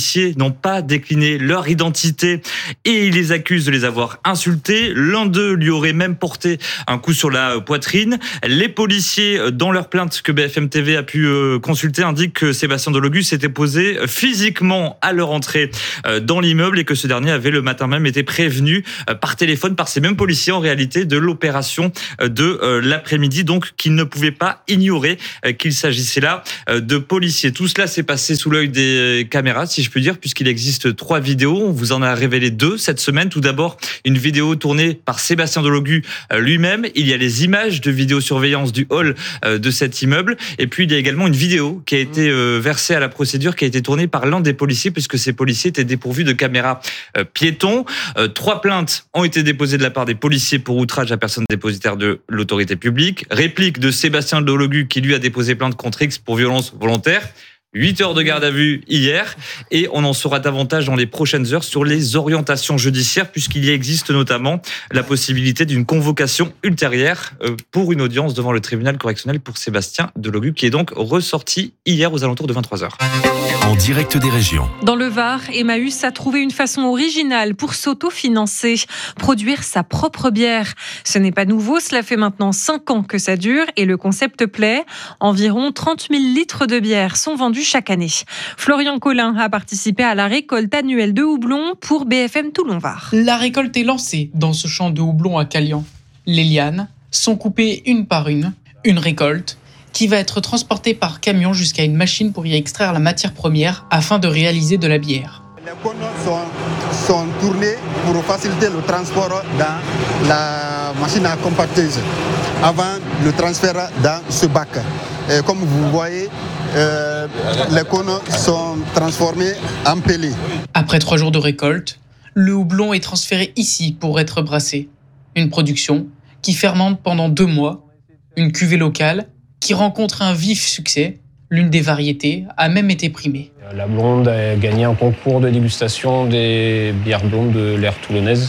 Speaker 13: policiers n'ont pas décliné leur identité et il les accuse de les avoir insultés. L'un d'eux lui aurait même porté un coup sur la poitrine. Les policiers, dans leur plainte que B F M T V a pu consulter, indiquent que Sébastien Delogu s'était posé physiquement à leur entrée dans l'immeuble et que ce dernier avait le matin même été prévenu par téléphone par ces mêmes policiers en réalité de l'opération de l'après-midi, donc qu'il ne pouvait pas ignorer qu'il s'agissait là de policiers. Tout cela s'est passé sous l'œil des caméras, si je puis dire, puisqu'il existe trois vidéos. On vous en a révélé deux cette semaine. Tout d'abord, une vidéo tournée par Sébastien Delogu lui-même. Il y a les images de vidéosurveillance du hall de cet immeuble. Et puis, il y a également une vidéo qui a été versée à la procédure, qui a été tournée par l'un des policiers, puisque ces policiers étaient dépourvus de caméras piétons. Trois plaintes ont été déposées de la part des policiers pour outrage à personne dépositaire de l'autorité publique. Réplique de Sébastien Delogu qui, lui, a déposé plainte contre X pour violence volontaire. huit heures de garde à vue hier et on en saura davantage dans les prochaines heures sur les orientations judiciaires puisqu'il y existe notamment la possibilité d'une convocation ultérieure pour une audience devant le tribunal correctionnel pour Sébastien Delogu qui est donc ressorti hier aux alentours de vingt-trois heures.
Speaker 12: En direct des régions.
Speaker 17: Dans le Var, Emmaüs a trouvé une façon originale pour s'autofinancer, produire sa propre bière. Ce n'est pas nouveau, cela fait maintenant cinq ans que ça dure et le concept plaît. Environ trente mille litres de bière sont vendus chaque année. Florian Collin a participé à la récolte annuelle de houblon pour B F M Toulon-Var.
Speaker 18: La récolte est lancée dans ce champ de houblon à Calian. Les lianes sont coupées une par une, une récolte qui va être transportée par camion jusqu'à une machine pour y extraire la matière première afin de réaliser de la bière.
Speaker 19: Les cônes sont, sont tournés pour faciliter le transport dans la machine à compacteuse avant le transfert dans ce bac. Et comme vous voyez, euh, les cônes sont transformés en pellets.
Speaker 18: Après trois jours de récolte, le houblon est transféré ici pour être brassé. Une production qui fermente pendant deux mois, une cuvée locale qui rencontre un vif succès. L'une des variétés a même été primée.
Speaker 20: La blonde a gagné un concours de dégustation des bières blondes de l'aire toulonnaise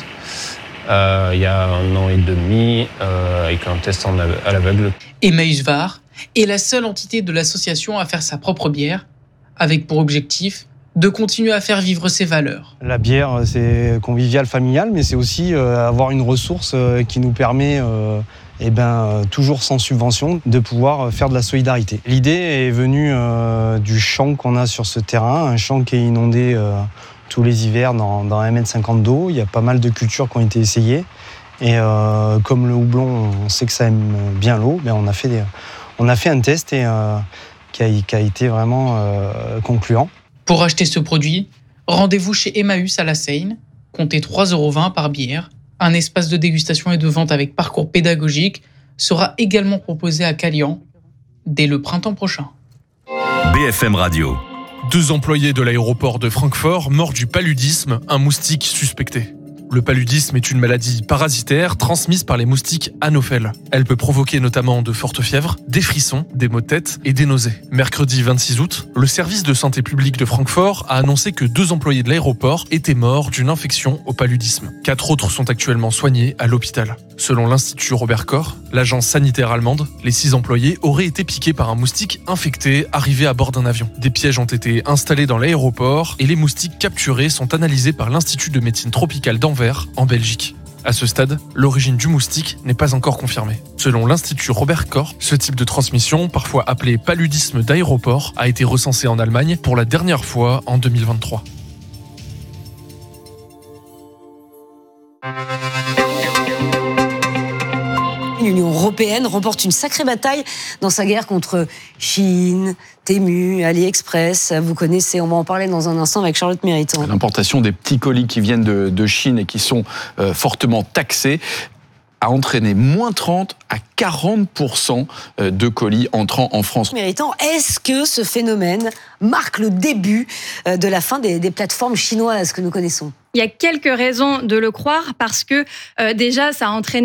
Speaker 20: euh, il y a un an et demi euh, avec un test en à l'aveugle.
Speaker 18: Emmaüs Var est la seule entité de l'association à faire sa propre bière, avec pour objectif de continuer à faire vivre ses valeurs.
Speaker 21: La bière, c'est convivial, familial, mais c'est aussi euh, avoir une ressource euh, qui nous permet... Euh, Eh ben, toujours sans subvention, de pouvoir faire de la solidarité. L'idée est venue euh, du champ qu'on a sur ce terrain, un champ qui est inondé euh, tous les hivers dans, dans un mètre cinquante d'eau. Il y a pas mal de cultures qui ont été essayées. Et euh, comme le houblon, on sait que ça aime bien l'eau, ben on, a fait des, on a fait un test et, euh, qui, a, qui a été vraiment euh, concluant.
Speaker 18: Pour acheter ce produit, rendez-vous chez Emmaüs à la Seine, comptez trois euros vingt par bière. Un espace de dégustation et de vente avec parcours pédagogique sera également proposé à Calian dès le printemps prochain.
Speaker 12: B F M Radio.
Speaker 22: Deux employés de l'aéroport de Francfort morts du paludisme, un moustique suspecté. Le paludisme est une maladie parasitaire transmise par les moustiques Anopheles. Elle peut provoquer notamment de fortes fièvres, des frissons, des maux de tête et des nausées. Mercredi vingt-six août, le service de santé publique de Francfort a annoncé que deux employés de l'aéroport étaient morts d'une infection au paludisme. Quatre autres sont actuellement soignés à l'hôpital. Selon l'Institut Robert Koch, l'agence sanitaire allemande, les six employés auraient été piqués par un moustique infecté arrivé à bord d'un avion. Des pièges ont été installés dans l'aéroport et les moustiques capturés sont analysés par l'Institut de médecine tropicale d'Anvers, en Belgique. À ce stade, l'origine du moustique n'est pas encore confirmée. Selon l'Institut Robert Koch, ce type de transmission, parfois appelé paludisme d'aéroport, a été recensé en Allemagne pour la dernière fois en deux mille vingt-trois.
Speaker 23: L'Union européenne remporte une sacrée bataille dans sa guerre contre Chine, Temu, AliExpress. Vous connaissez, on va en parler dans un instant avec Charlotte Méritant.
Speaker 16: L'importation des petits colis qui viennent de, de Chine et qui sont euh, fortement taxés a entraîné moins trente à quarante pour cent de colis entrant en France.
Speaker 23: Méritant, est-ce que ce phénomène marque le début de la fin des, des plateformes chinoises que nous connaissons ?
Speaker 24: Il y a quelques raisons de le croire parce que euh, déjà, ça a entraîné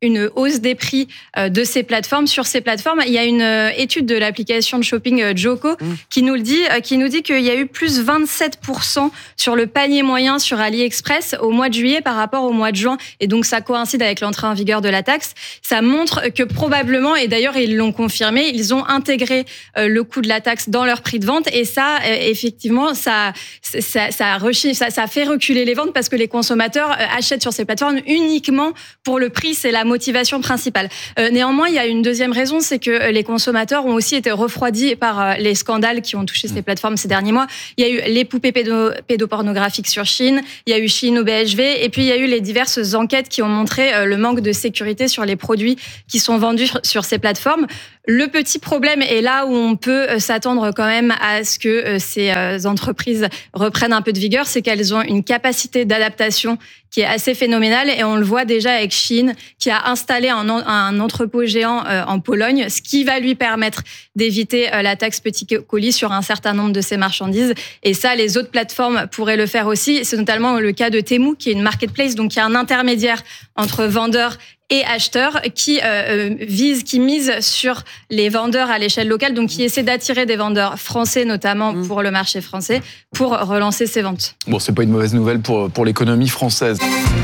Speaker 1: une hausse des prix de ces plateformes. Sur ces plateformes, il y a une étude de l'application de shopping Joko mmh. qui nous le dit, qui nous dit qu'il y a eu plus vingt-sept pour cent sur le panier moyen sur AliExpress au mois de juillet par rapport au mois de juin. Et donc, ça coïncide avec l'entrée en vigueur de la taxe. Ça montre que probablement, et d'ailleurs, ils l'ont confirmé, ils ont intégré le coût de la taxe dans leur prix de vente. Et ça, effectivement, ça, ça, ça, ça, ça fait reculer les ventes parce que les consommateurs achètent sur ces plateformes uniquement pour le prix. C'est la motivation principale. Euh, néanmoins, il y a une deuxième raison, c'est que les consommateurs ont aussi été refroidis par les scandales qui ont touché ces plateformes ces derniers mois. Il y a eu les poupées pédo, pédopornographiques sur Shein, il y a eu Shein au B H V, et puis il y a eu les diverses enquêtes qui ont montré le manque de sécurité sur les produits qui sont vendus sur ces plateformes. Le petit problème, et là où on peut s'attendre quand même à ce que ces entreprises reprennent un peu de vigueur, c'est qu'elles ont une capacité d'adaptation qui est assez phénoménale, et on le voit déjà avec Shein, qui a installé un, un entrepôt géant en Pologne, ce qui va lui permettre d'éviter la taxe petit colis sur un certain nombre de ses marchandises. Et ça, les autres plateformes pourraient le faire aussi. C'est notamment le cas de Temu, qui est une marketplace, donc qui est un intermédiaire entre vendeurs et acheteurs qui euh, vise, qui mise sur les vendeurs à l'échelle locale, donc qui essaie d'attirer des vendeurs français, notamment pour le marché français, pour relancer ses ventes.
Speaker 16: Bon, c'est pas une mauvaise nouvelle pour, pour l'économie française.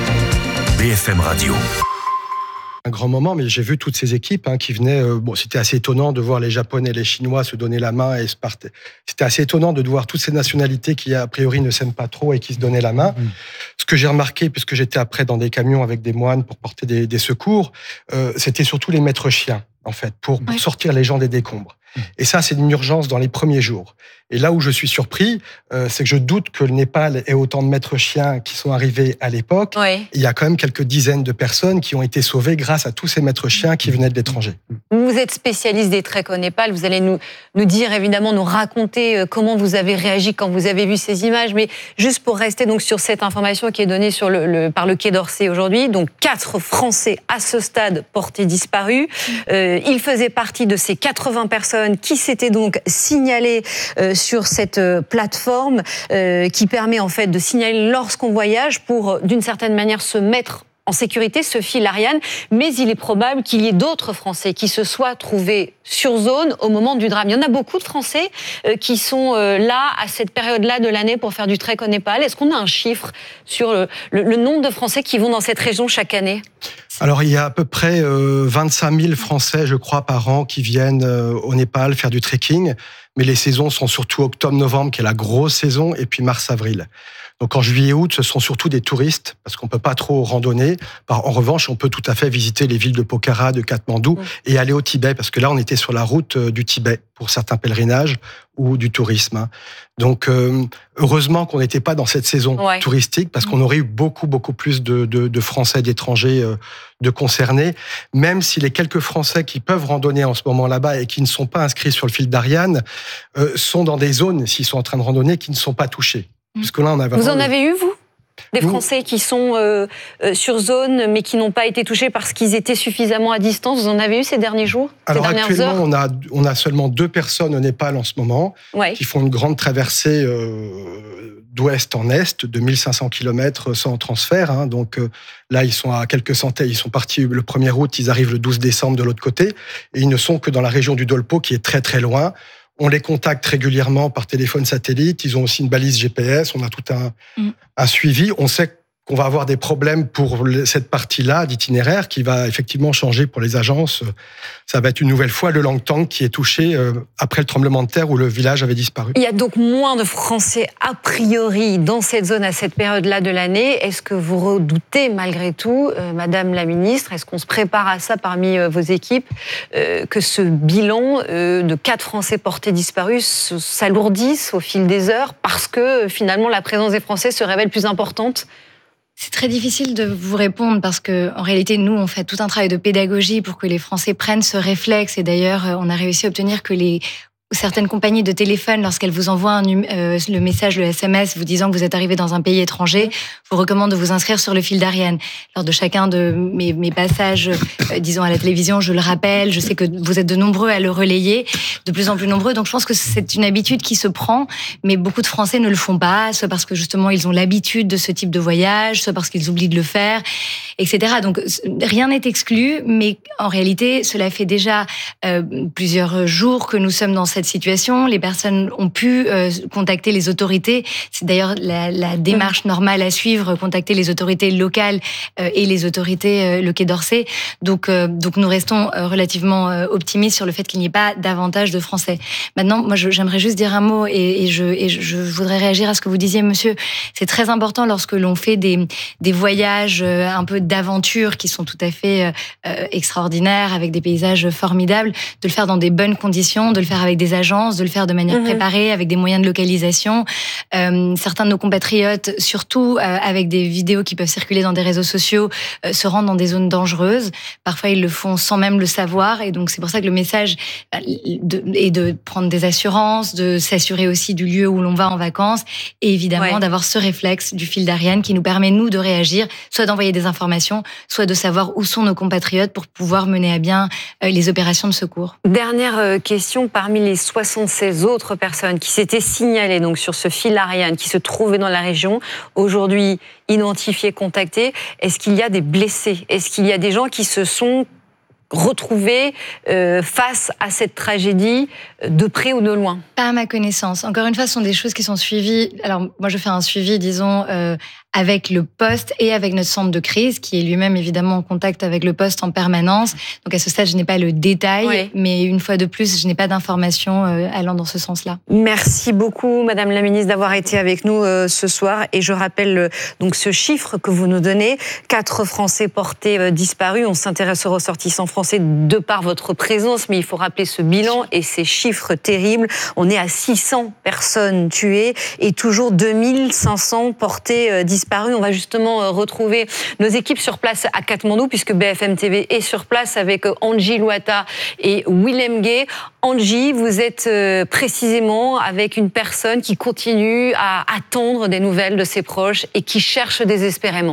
Speaker 12: B F M Radio.
Speaker 6: Un grand moment, mais j'ai vu toutes ces équipes hein, qui venaient. Euh, bon, c'était assez étonnant de voir les Japonais et les Chinois se donner la main et se partaient. C'était assez étonnant de voir toutes ces nationalités qui, a priori, ne s'aiment pas trop et qui se donnaient la main. Mmh. Ce que j'ai remarqué, puisque j'étais après dans des camions avec des moines pour porter des, des secours, euh, c'était surtout les maîtres chiens, en fait, pour, pour ouais. sortir les gens des décombres. Mmh. Et ça, c'est une urgence dans les premiers jours. Et là où je suis surpris, euh, c'est que je doute que le Népal ait autant de maîtres chiens qui sont arrivés à l'époque. Ouais. Il y a quand même quelques dizaines de personnes qui ont été sauvées grâce à tous ces maîtres chiens qui venaient de l'étranger.
Speaker 2: Vous êtes spécialiste des treks au Népal. Vous allez nous, nous dire, évidemment, nous raconter comment vous avez réagi quand vous avez vu ces images. Mais juste pour rester donc sur cette information qui est donnée sur le, le, par le Quai d'Orsay aujourd'hui, donc quatre Français à ce stade portés disparus. Euh, ils faisaient partie de ces quatre-vingts personnes qui s'étaient donc signalées euh, sur cette plateforme euh, qui permet en fait de signaler lorsqu'on voyage pour, d'une certaine manière, se mettre en sécurité, ce fil Ariane, mais il est probable qu'il y ait d'autres Français qui se soient trouvés sur zone au moment du drame. Il y en a beaucoup de Français euh, qui sont euh, là à cette période-là de l'année pour faire du trek au Népal. Est-ce qu'on a un chiffre sur le, le, le nombre de Français qui vont dans cette région chaque année ?
Speaker 6: Alors, il y a à peu près euh, vingt-cinq mille Français, je crois, par an qui viennent euh, au Népal faire du trekking. Mais les saisons sont surtout octobre-novembre, qui est la grosse saison, et puis mars-avril. Donc en juillet et août, ce sont surtout des touristes, parce qu'on ne peut pas trop randonner. En revanche, on peut tout à fait visiter les villes de Pokhara, de Katmandou, mmh. et aller au Tibet, parce que là, on était sur la route du Tibet, pour certains pèlerinages ou du tourisme. Donc, euh, heureusement qu'on n'était pas dans cette saison ouais. touristique, parce qu'on aurait eu beaucoup, beaucoup plus de, de, de Français, d'étrangers euh, de concernés, même si les quelques Français qui peuvent randonner en ce moment là-bas et qui ne sont pas inscrits sur le fil d'Ariane euh, sont dans des zones, s'ils sont en train de randonner, qui ne sont pas touchées. Parce que là, on a
Speaker 2: vous en avez eu, vous ? Des Français qui sont euh, euh, sur zone, mais qui n'ont pas été touchés parce qu'ils étaient suffisamment à distance. Vous en avez eu ces derniers jours,
Speaker 6: Alors
Speaker 2: ces dernières
Speaker 6: actuellement,
Speaker 2: heures
Speaker 6: on a, on a seulement deux personnes au Népal en ce moment, ouais. qui font une grande traversée euh, d'ouest en est, de mille cinq cents kilomètres sans transfert. Hein. Donc euh, là, ils sont à quelques centaines. Ils sont partis le premier août, ils arrivent le douze décembre de l'autre côté. Et ils ne sont que dans la région du Dolpo, qui est très très loin. On les contacte régulièrement par téléphone satellite. Ils ont aussi une balise G P S. On a tout un, mmh. un suivi. On sait qu'on va avoir des problèmes pour cette partie-là d'itinéraire qui va effectivement changer pour les agences. Ça va être une nouvelle fois le Langtang qui est touché après le tremblement de terre où le village avait disparu.
Speaker 2: Il y a donc moins de Français a priori dans cette zone à cette période-là de l'année. Est-ce que vous redoutez malgré tout, euh, Madame la Ministre, est-ce qu'on se prépare à ça parmi euh, vos équipes, euh, que ce bilan euh, de quatre Français portés disparus s'alourdisse au fil des heures parce que finalement la présence des Français se révèle plus importante ?
Speaker 1: C'est très difficile de vous répondre parce que, en réalité, nous, on fait tout un travail de pédagogie pour que les Français prennent ce réflexe. Et d'ailleurs, on a réussi à obtenir que les certaines compagnies de téléphone, lorsqu'elles vous envoient un, euh, le message, le S M S, vous disant que vous êtes arrivé dans un pays étranger, vous recommande de vous inscrire sur le fil d'Ariane. Lors de chacun de mes, mes passages, euh, disons à la télévision, je le rappelle, je sais que vous êtes de nombreux à le relayer, de plus en plus nombreux, donc je pense que c'est une habitude qui se prend, mais beaucoup de Français ne le font pas, soit parce que justement ils ont l'habitude de ce type de voyage, soit parce qu'ils oublient de le faire, et cetera. Donc rien n'est exclu, mais en réalité, cela fait déjà euh, plusieurs jours que nous sommes dans cette situation. Les personnes ont pu euh, contacter les autorités. C'est d'ailleurs la, la démarche normale à suivre, contacter les autorités locales euh, et les autorités euh, le Quai d'Orsay. Donc, euh, donc nous restons euh, relativement euh, optimistes sur le fait qu'il n'y ait pas davantage de Français. Maintenant, moi, je, j'aimerais juste dire un mot et, et, je, et je voudrais réagir à ce que vous disiez, monsieur. C'est très important lorsque l'on fait des, des voyages euh, un peu d'aventure qui sont tout à fait euh, extraordinaires, avec des paysages formidables, de le faire dans des bonnes conditions, de le faire avec des agences, de le faire de manière mmh. préparée, avec des moyens de localisation. Euh, certains de nos compatriotes, surtout euh, avec des vidéos qui peuvent circuler dans des réseaux sociaux, euh, se rendent dans des zones dangereuses. Parfois, ils le font sans même le savoir. Et donc, c'est pour ça que le message de, est de prendre des assurances, de s'assurer aussi du lieu où l'on va en vacances et évidemment ouais. d'avoir ce réflexe du fil d'Ariane qui nous permet, nous, de réagir, soit d'envoyer des informations, soit de savoir où sont nos compatriotes pour pouvoir mener à bien euh, les opérations de secours.
Speaker 2: Dernière question, parmi les soixante-seize autres personnes qui s'étaient signalées donc sur ce fil Ariane, qui se trouvaient dans la région, aujourd'hui identifiées, contactées, est-ce qu'il y a des blessés? Est-ce qu'il y a des gens qui se sont retrouvés euh, face à cette tragédie de près ou de loin?
Speaker 1: Pas à ma connaissance. Encore une fois, ce sont des choses qui sont suivies. Alors, moi, je fais un suivi, disons, euh, avec le poste et avec notre centre de crise, qui est lui-même évidemment en contact avec le poste en permanence. Donc, à ce stade, je n'ai pas le détail, oui. mais une fois de plus, je n'ai pas d'informations euh, allant dans ce sens-là.
Speaker 2: Merci beaucoup, Madame la Ministre, d'avoir été avec nous euh, ce soir. Et je rappelle euh, donc ce chiffre que vous nous donnez. Quatre Français portés euh, disparus. On s'intéresse aux ressortissants français de par votre présence, mais il faut rappeler ce bilan et ces chiffres terribles. On est à six cents personnes tuées et toujours deux mille cinq cents portés euh, disparus. On va justement euh, retrouver nos équipes sur place à Katmandou, puisque B F M T V est sur place avec euh, Angie Louata et Willem Gay. Angie, vous êtes euh, précisément avec une personne qui continue à attendre des nouvelles de ses proches et qui cherche désespérément.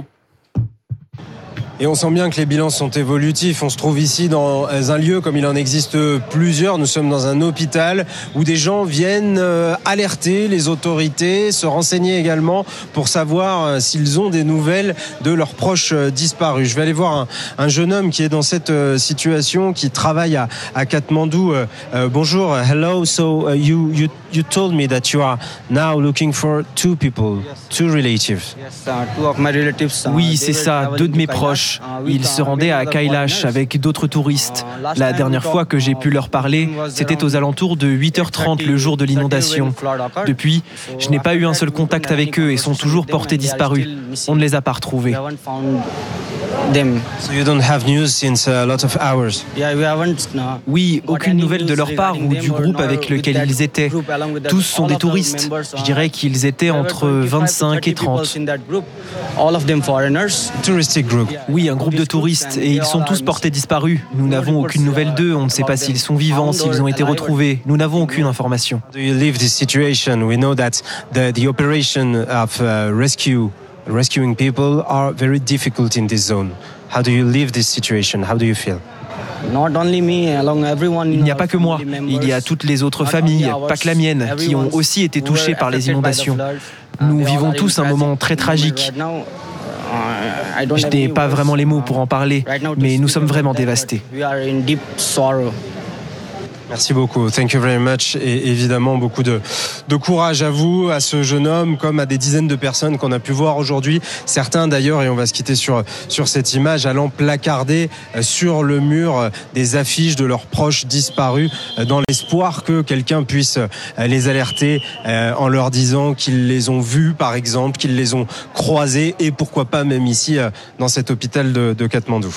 Speaker 3: Et on sent bien que les bilans sont évolutifs. On se trouve ici dans un lieu comme il en existe plusieurs. Nous sommes dans un hôpital où des gens viennent alerter les autorités, se renseigner également pour savoir s'ils ont des nouvelles de leurs proches disparus. Je vais aller voir un, un jeune homme qui est dans cette situation, qui travaille à, à Katmandou. Euh, bonjour, hello. So uh, you you you told me that you are now looking for two people, two relatives.
Speaker 4: Oui, c'est ça, deux de mes proches. Ils se rendaient à Kailash avec d'autres touristes. La dernière fois que j'ai pu leur parler, c'était aux alentours de huit heures trente le jour de l'inondation. Depuis, je n'ai pas eu un seul contact avec eux et sont toujours portés disparus. On ne les a pas retrouvés. Oui, aucune nouvelle de leur part ou du groupe avec lequel ils étaient. Tous sont des touristes. Je dirais qu'ils étaient entre vingt-cinq et trente. Oui, un groupe de touristes, et ils sont tous portés disparus. Nous n'avons aucune nouvelle d'eux, on ne sait pas s'ils sont vivants, s'ils ont été retrouvés. Nous n'avons aucune information.
Speaker 3: Rescuing people are very difficult in this zone. How do you live this situation? How do you feel?
Speaker 4: Il n'y a pas que moi, il y a toutes les autres familles, pas que la mienne, qui ont aussi été touchées par les inondations. Nous vivons tous un moment très tragique. Je n'ai pas vraiment les mots pour en parler, mais nous sommes vraiment dévastés.
Speaker 3: Merci beaucoup, thank you very much. Et évidemment, beaucoup de, de courage à vous, à ce jeune homme, comme à des dizaines de personnes qu'on a pu voir aujourd'hui. Certains d'ailleurs, et on va se quitter sur, sur cette image, allant placarder sur le mur des affiches de leurs proches disparus, dans l'espoir que quelqu'un puisse les alerter en leur disant qu'ils les ont vus, par exemple, qu'ils les ont croisés, et pourquoi pas même ici, dans cet hôpital de, de Katmandou.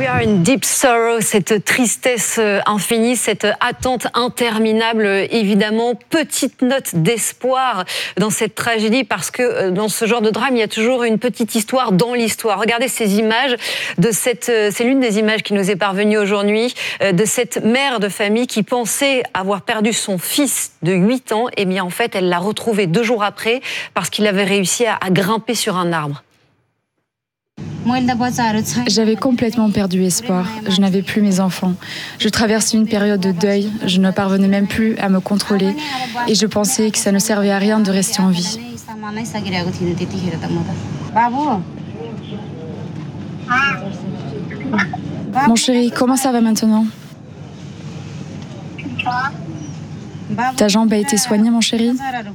Speaker 2: are in deep sorrow, cette tristesse infinie, cette attente interminable, évidemment. Petite note d'espoir dans cette tragédie, parce que dans ce genre de drame, il y a toujours une petite histoire dans l'histoire. Regardez ces images de cette, c'est l'une des images qui nous est parvenue aujourd'hui, de cette mère de famille qui pensait avoir perdu son fils de huit ans. Et bien en fait, elle l'a retrouvé deux jours après parce qu'il avait réussi à, à grimper sur un arbre.
Speaker 7: J'avais complètement perdu espoir. Je n'avais plus mes enfants. Je traversais une période de deuil. Je ne parvenais même plus à me contrôler. Et je pensais que ça ne servait à rien de rester en vie. Mon chéri, comment ça va maintenant? Ta jambe a été soignée, mon chéri?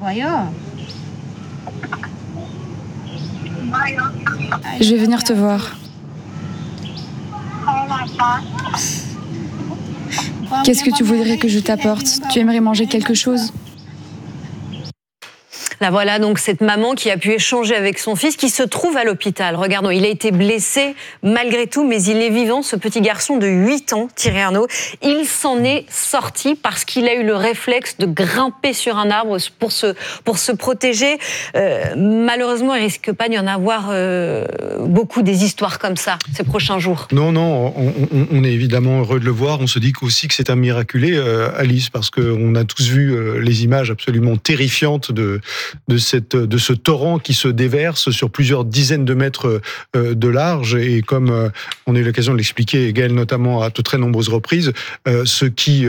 Speaker 7: Je vais venir te voir. Qu'est-ce que tu voudrais que je t'apporte? Tu aimerais manger quelque chose?
Speaker 2: Là voilà donc cette maman qui a pu échanger avec son fils, qui se trouve à l'hôpital. Regardons, il a été blessé malgré tout, mais il est vivant, ce petit garçon de huit ans, Thierry Arnaud. Il s'en est sorti parce qu'il a eu le réflexe de grimper sur un arbre pour se, pour se protéger. Euh, malheureusement, il ne risque pas d'y en avoir euh, beaucoup des histoires comme ça ces prochains jours.
Speaker 6: Non, non, on, on, on est évidemment heureux de le voir. On se dit aussi que c'est un miraculé, euh, Alice, parce qu'on a tous vu euh, les images absolument terrifiantes de... De, cette, de ce torrent qui se déverse sur plusieurs dizaines de mètres de large. Et comme on a eu l'occasion de l'expliquer, Gaël notamment à de très nombreuses reprises, ce qui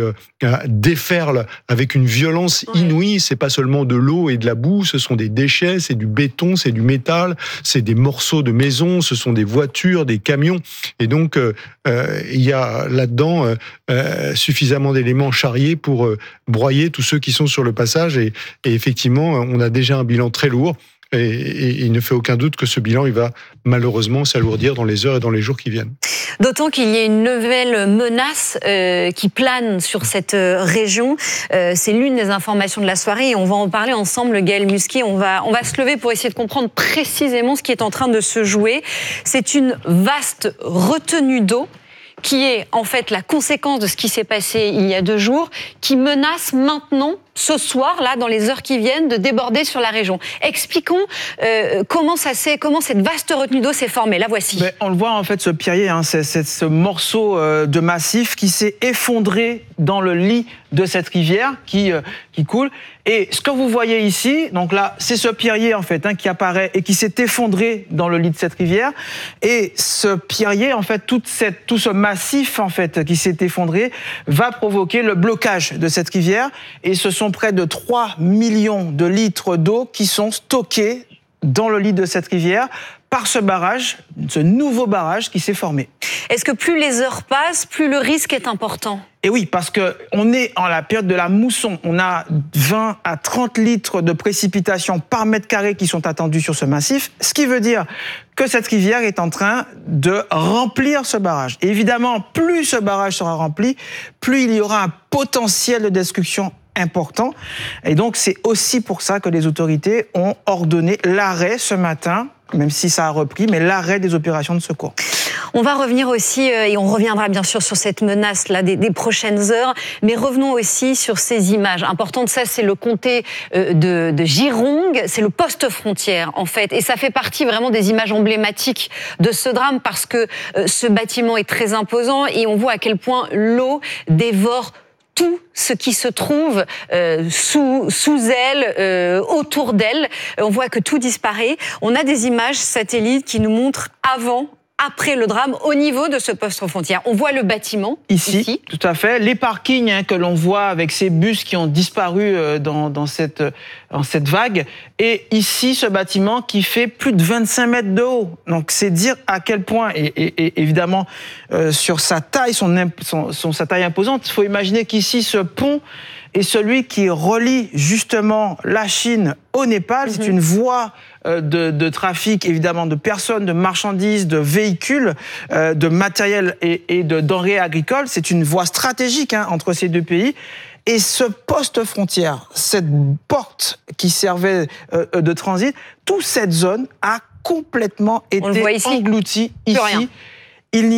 Speaker 6: déferle avec une violence inouïe, c'est pas seulement de l'eau et de la boue, ce sont des déchets, c'est du béton, c'est du métal, c'est des morceaux de maisons, ce sont des voitures, des camions. Et donc, euh, il y a là-dedans euh, suffisamment d'éléments charriés pour euh, broyer tous ceux qui sont sur le passage. Et, et effectivement, on a déjà un bilan très lourd. Et, et, et il ne fait aucun doute que ce bilan, il va malheureusement s'alourdir dans les heures et dans les jours qui viennent.
Speaker 2: D'autant qu'il y a une nouvelle menace euh, qui plane sur cette euh, région. Euh, c'est l'une des informations de la soirée et on va en parler ensemble, Gaël Musquier. On va, on va se lever pour essayer de comprendre précisément ce qui est en train de se jouer. C'est une vaste retenue d'eau qui est en fait la conséquence de ce qui s'est passé il y a deux jours, qui menace maintenant, ce soir, là, dans les heures qui viennent, de déborder sur la région. Expliquons euh, comment, ça s'est, comment cette vaste retenue d'eau s'est formée. La voici.
Speaker 8: Mais on le voit en fait, ce pierrier, hein, c'est, c'est ce morceau euh, de massif qui s'est effondré dans le lit de cette rivière qui, euh, qui coule. Et ce que vous voyez ici, donc là, c'est ce pierrier en fait hein, qui apparaît et qui s'est effondré dans le lit de cette rivière. Et ce pierrier, en fait, toute cette, tout ce massif en fait qui s'est effondré va provoquer le blocage de cette rivière. Et ce sont près de trois millions de litres d'eau qui sont stockés dans le lit de cette rivière par ce barrage, ce nouveau barrage qui s'est formé.
Speaker 2: Est-ce que plus les heures passent, plus le risque est important ?
Speaker 8: Et oui, parce qu'on est en la période de la mousson. On a vingt à trente litres de précipitations par mètre carré qui sont attendus sur ce massif, ce qui veut dire que cette rivière est en train de remplir ce barrage. Et évidemment, plus ce barrage sera rempli, plus il y aura un potentiel de destruction important. Et donc, c'est aussi pour ça que les autorités ont ordonné l'arrêt ce matin, même si ça a repris, mais l'arrêt des opérations de secours.
Speaker 2: On va revenir aussi, et on reviendra bien sûr sur cette menace-là des, des prochaines heures, mais revenons aussi sur ces images importantes. Ça, c'est le comté de, de Girong, c'est le poste frontière en fait, et ça fait partie vraiment des images emblématiques de ce drame parce que ce bâtiment est très imposant et on voit à quel point l'eau dévore tout ce qui se trouve euh, sous, sous elle, euh, autour d'elle. On voit que tout disparaît. On a des images satellites qui nous montrent avant, après le drame, au niveau de ce poste frontière. On voit le bâtiment.
Speaker 8: Ici,
Speaker 2: ici.
Speaker 8: Tout à fait. Les parkings hein, que l'on voit avec ces bus qui ont disparu euh, dans, dans, cette, dans cette vague. Et ici, ce bâtiment qui fait plus de vingt-cinq mètres de haut. Donc, c'est dire à quel point, et, et, et évidemment, euh, sur sa taille, son, son, son, sa taille imposante, il faut imaginer qu'ici, ce pont est celui qui relie justement la Chine au Népal. Mm-hmm. C'est une voie de, de trafic, évidemment, de personnes, de marchandises, de véhicules, euh, de matériel et, et de denrées agricoles. C'est une voie stratégique hein, entre ces deux pays. Et ce poste frontière, cette porte qui servait euh, de transit, toute cette zone a complètement été engloutie ici. Rien. Il n'y a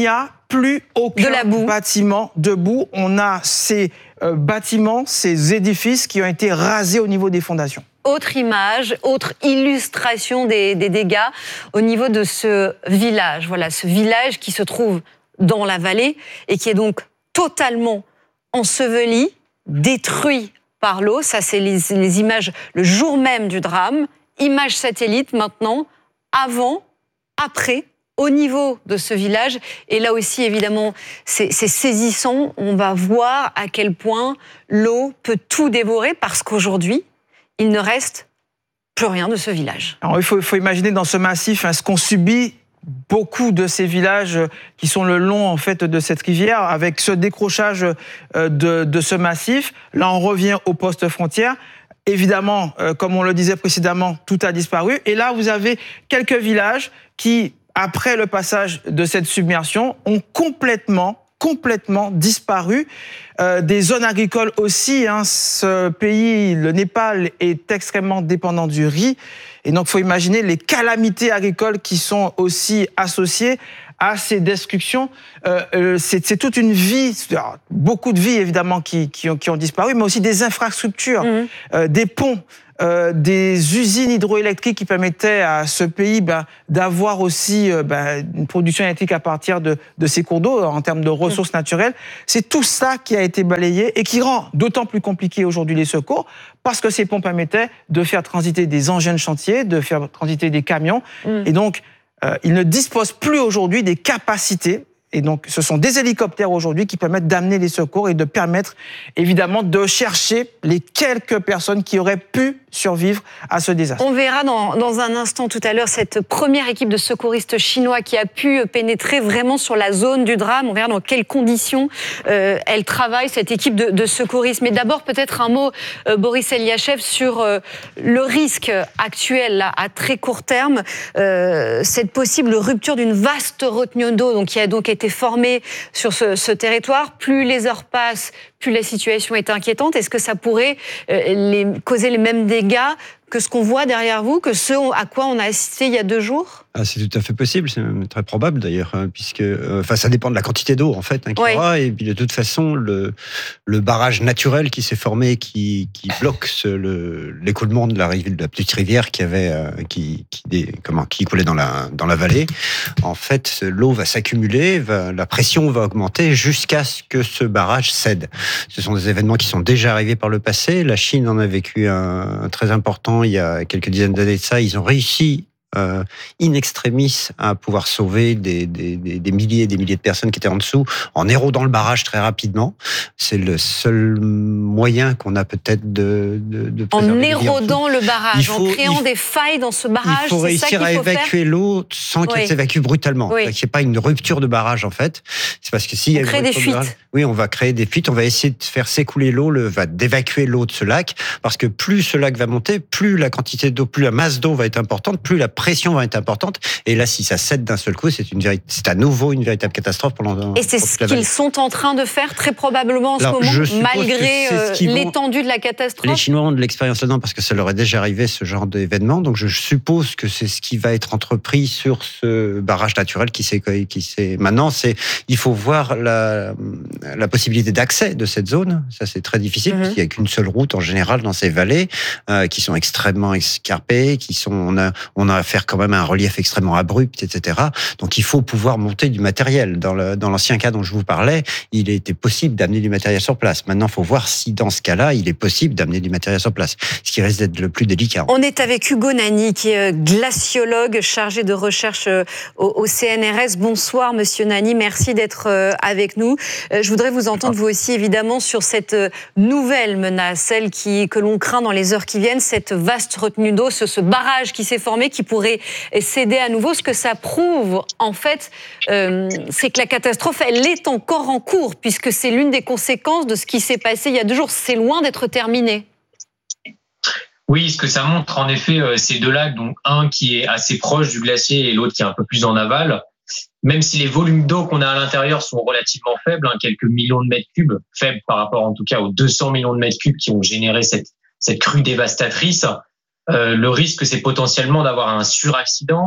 Speaker 8: plus aucun
Speaker 2: de la boue.
Speaker 8: bâtiment debout. On a ces euh, bâtiments, ces édifices qui ont été rasés au niveau des fondations.
Speaker 2: Autre image, autre illustration des, des dégâts au niveau de ce village. Voilà, ce village qui se trouve dans la vallée et qui est donc totalement enseveli, détruit par l'eau. Ça, c'est les, les images le jour même du drame. Images satellites maintenant, avant, après, au niveau de ce village. Et là aussi, évidemment, c'est, c'est saisissant. On va voir à quel point l'eau peut tout dévorer parce qu'aujourd'hui, il ne reste plus rien de ce village.
Speaker 8: Alors, il faut, il faut imaginer dans ce massif hein, ce qu'ont subi beaucoup de ces villages qui sont le long en fait de cette rivière, avec ce décrochage de, de ce massif. Là, on revient au poste frontière. Évidemment, euh, comme on le disait précédemment, tout a disparu. Et là, vous avez quelques villages qui, après le passage de cette submersion, ont complètement, complètement disparu. Euh, des zones agricoles aussi. Hein. Ce pays, le Népal, est extrêmement dépendant du riz. Et donc, il faut imaginer les calamités agricoles qui sont aussi associées à ces destructions. Euh, euh, c'est, c'est toute une vie, beaucoup de vies évidemment qui, qui, ont, qui ont disparu, mais aussi des infrastructures, mmh. euh, des ponts, euh, des usines hydroélectriques qui permettaient à ce pays ben, d'avoir aussi euh, ben, une production électrique à partir de, de ces cours d'eau en termes de ressources mmh. naturelles. C'est tout ça qui a été balayé et qui rend d'autant plus compliqué aujourd'hui les secours parce que ces ponts permettaient de faire transiter des engins de chantier, de faire transiter des camions. Mmh. Et donc, Euh, ils ne disposent plus aujourd'hui des capacités. Et donc, ce sont des hélicoptères aujourd'hui qui permettent d'amener les secours et de permettre, évidemment, de chercher les quelques personnes qui auraient pu survivre à ce désastre.
Speaker 2: On verra dans, dans un instant tout à l'heure cette première équipe de secouristes chinois qui a pu pénétrer vraiment sur la zone du drame. On verra dans quelles conditions euh, elle travaille, cette équipe de, de secouristes. Mais d'abord, peut-être un mot, euh, Boris Eliachev, sur euh, le risque actuel, là, à très court terme, euh, cette possible rupture d'une vaste retenue d'eau donc, qui a donc été formée sur ce, ce territoire. Plus les heures passent, plus la situation est inquiétante. Est-ce que ça pourrait euh, les, causer les mêmes dégâts que ce qu'on voit derrière vous, que ce à quoi on a assisté il y a deux jours ?
Speaker 9: Ah, c'est tout à fait possible, c'est même très probable d'ailleurs, hein, puisque euh, enfin, ça dépend de la quantité d'eau en fait hein, qu'il y aura, oui. Et puis de toute façon, le, le barrage naturel qui s'est formé, qui, qui bloque ce, le, l'écoulement de la, rive, de la petite rivière qui avait, euh, qui, qui, des, comment, qui coulait dans la, dans la vallée, en fait, l'eau va s'accumuler, va, la pression va augmenter jusqu'à ce que ce barrage cède. Ce sont des événements qui sont déjà arrivés par le passé. La Chine en a vécu un, un très important il y a quelques dizaines d'années de ça. Ils ont réussi Euh, in extremis à pouvoir sauver des, des, des, des milliers et des milliers de personnes qui étaient en dessous en érodant le barrage très rapidement. C'est le seul moyen qu'on a peut-être de, de, de
Speaker 2: en érodant le barrage, faut, en créant faut, des failles dans ce barrage.
Speaker 9: Il faut
Speaker 2: c'est
Speaker 9: réussir
Speaker 2: ça qu'il
Speaker 9: à
Speaker 2: faut
Speaker 9: évacuer
Speaker 2: faire.
Speaker 9: l'eau sans qu'elle
Speaker 2: oui.
Speaker 9: s'évacue brutalement.
Speaker 2: Oui.
Speaker 9: Qu'il n'y ait pas une rupture de barrage en fait. C'est parce que s'il y a
Speaker 2: on
Speaker 9: une
Speaker 2: crée des fuites.
Speaker 9: De barrage, oui, on va créer des fuites. On va essayer de faire s'écouler l'eau, le, va d'évacuer l'eau de ce lac, parce que plus ce lac va monter, plus la quantité d'eau, plus la masse d'eau va être importante, plus la pression va être importante. Et là, si ça cède d'un seul coup, c'est, une véri- c'est à nouveau une véritable catastrophe. Pendant,
Speaker 2: et c'est ce qu'ils sont en train de faire très probablement en Alors, ce moment, malgré euh, ce l'étendue de la catastrophe.
Speaker 9: Les Chinois ont de l'expérience là-dedans parce que ça leur est déjà arrivé ce genre d'événement. Donc je suppose que c'est ce qui va être entrepris sur ce barrage naturel qui s'est... Qui s'est... Maintenant, c'est, il faut voir la, la possibilité d'accès de cette zone. Ça, c'est très difficile, mm-hmm. parce qu'il n'y a qu'une seule route en général dans ces vallées euh, qui sont extrêmement escarpées, qui sont, on a, on a affaire quand même à un relief extrêmement abrupt, et cetera. Donc il faut pouvoir monter du matériel. Dans, le, dans l'ancien cas dont je vous parlais, il était possible d'amener du matériel sur place. Maintenant, il faut voir si dans ce cas-là, il est possible d'amener du matériel sur place, ce qui risque d'être le plus délicat.
Speaker 2: On est avec Hugo Nani, qui est glaciologue chargé de recherche au, au C N R S. Bonsoir, monsieur Nani, merci d'être avec nous. Je voudrais vous entendre, vous aussi, évidemment, sur cette nouvelle menace, celle qui, que l'on craint dans les heures qui viennent, cette vaste retenue d'eau, ce, ce barrage qui s'est formé, qui pourrait céder à nouveau. Ce que ça prouve, en fait, euh, c'est que la catastrophe, elle est encore en cours, puisque c'est l'une des conséquences de ce qui s'est passé il y a deux jours. C'est loin d'être terminé.
Speaker 10: Oui, ce que ça montre, en effet, ces deux lacs, donc un qui est assez proche du glacier et l'autre qui est un peu plus en aval, même si les volumes d'eau qu'on a à l'intérieur sont relativement faibles, hein, quelques millions de mètres cubes, faibles par rapport en tout cas aux deux cents millions de mètres cubes qui ont généré cette, cette crue dévastatrice, euh, le risque, c'est potentiellement d'avoir un suraccident,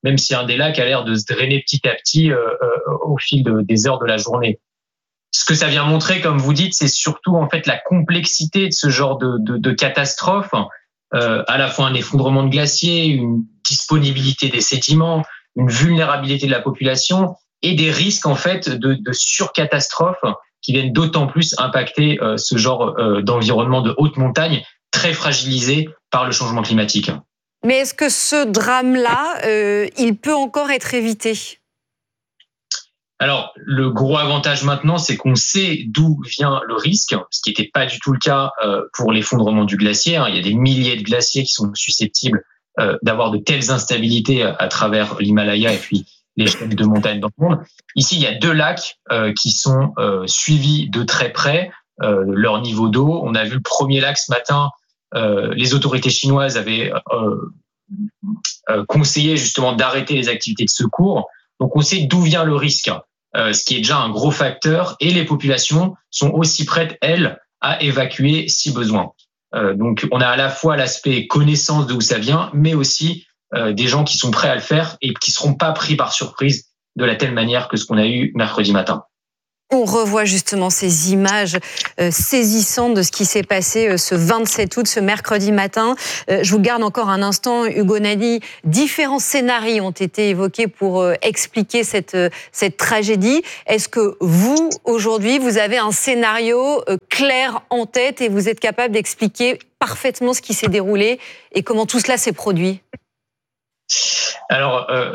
Speaker 10: même si un des lacs a l'air de se drainer petit à petit euh, euh, au fil de, des heures de la journée. Ce que ça vient montrer, comme vous dites, c'est surtout en fait la complexité de ce genre de, de, de catastrophe, euh, à la fois un effondrement de glaciers, une disponibilité des sédiments, une vulnérabilité de la population et des risques en fait de, de surcatastrophes qui viennent d'autant plus impacter euh, ce genre euh, d'environnement de haute montagne très fragilisé par le changement climatique.
Speaker 2: Mais est-ce que ce drame-là, euh, il peut encore être évité ?
Speaker 10: Alors, le gros avantage maintenant, c'est qu'on sait d'où vient le risque, ce qui n'était pas du tout le cas euh, pour l'effondrement du glacier. Il y a des milliers de glaciers qui sont susceptibles euh, d'avoir de telles instabilités à, à travers l'Himalaya et puis les chaînes de montagnes dans le monde. Ici, il y a deux lacs euh, qui sont euh, suivis de très près, euh, leur niveau d'eau. On a vu le premier lac ce matin. Euh, les autorités chinoises avaient euh, euh, conseillé justement d'arrêter les activités de secours. Donc, on sait d'où vient le risque. Euh, ce qui est déjà un gros facteur, et les populations sont aussi prêtes, elles, à évacuer si besoin. Euh, donc, on a à la fois l'aspect connaissance d'où ça vient, mais aussi euh, des gens qui sont prêts à le faire et qui ne seront pas pris par surprise de la telle manière que ce qu'on a eu mercredi matin.
Speaker 2: On revoit justement ces images euh, saisissantes de ce qui s'est passé euh, ce vingt-sept août, ce mercredi matin. Euh, je vous garde encore un instant, Hugo Nani. Différents scénarios ont été évoqués pour euh, expliquer cette, euh, cette tragédie. Est-ce que vous, aujourd'hui, vous avez un scénario euh, clair en tête et vous êtes capable d'expliquer parfaitement ce qui s'est déroulé et comment tout cela s'est produit ?
Speaker 10: Alors, euh,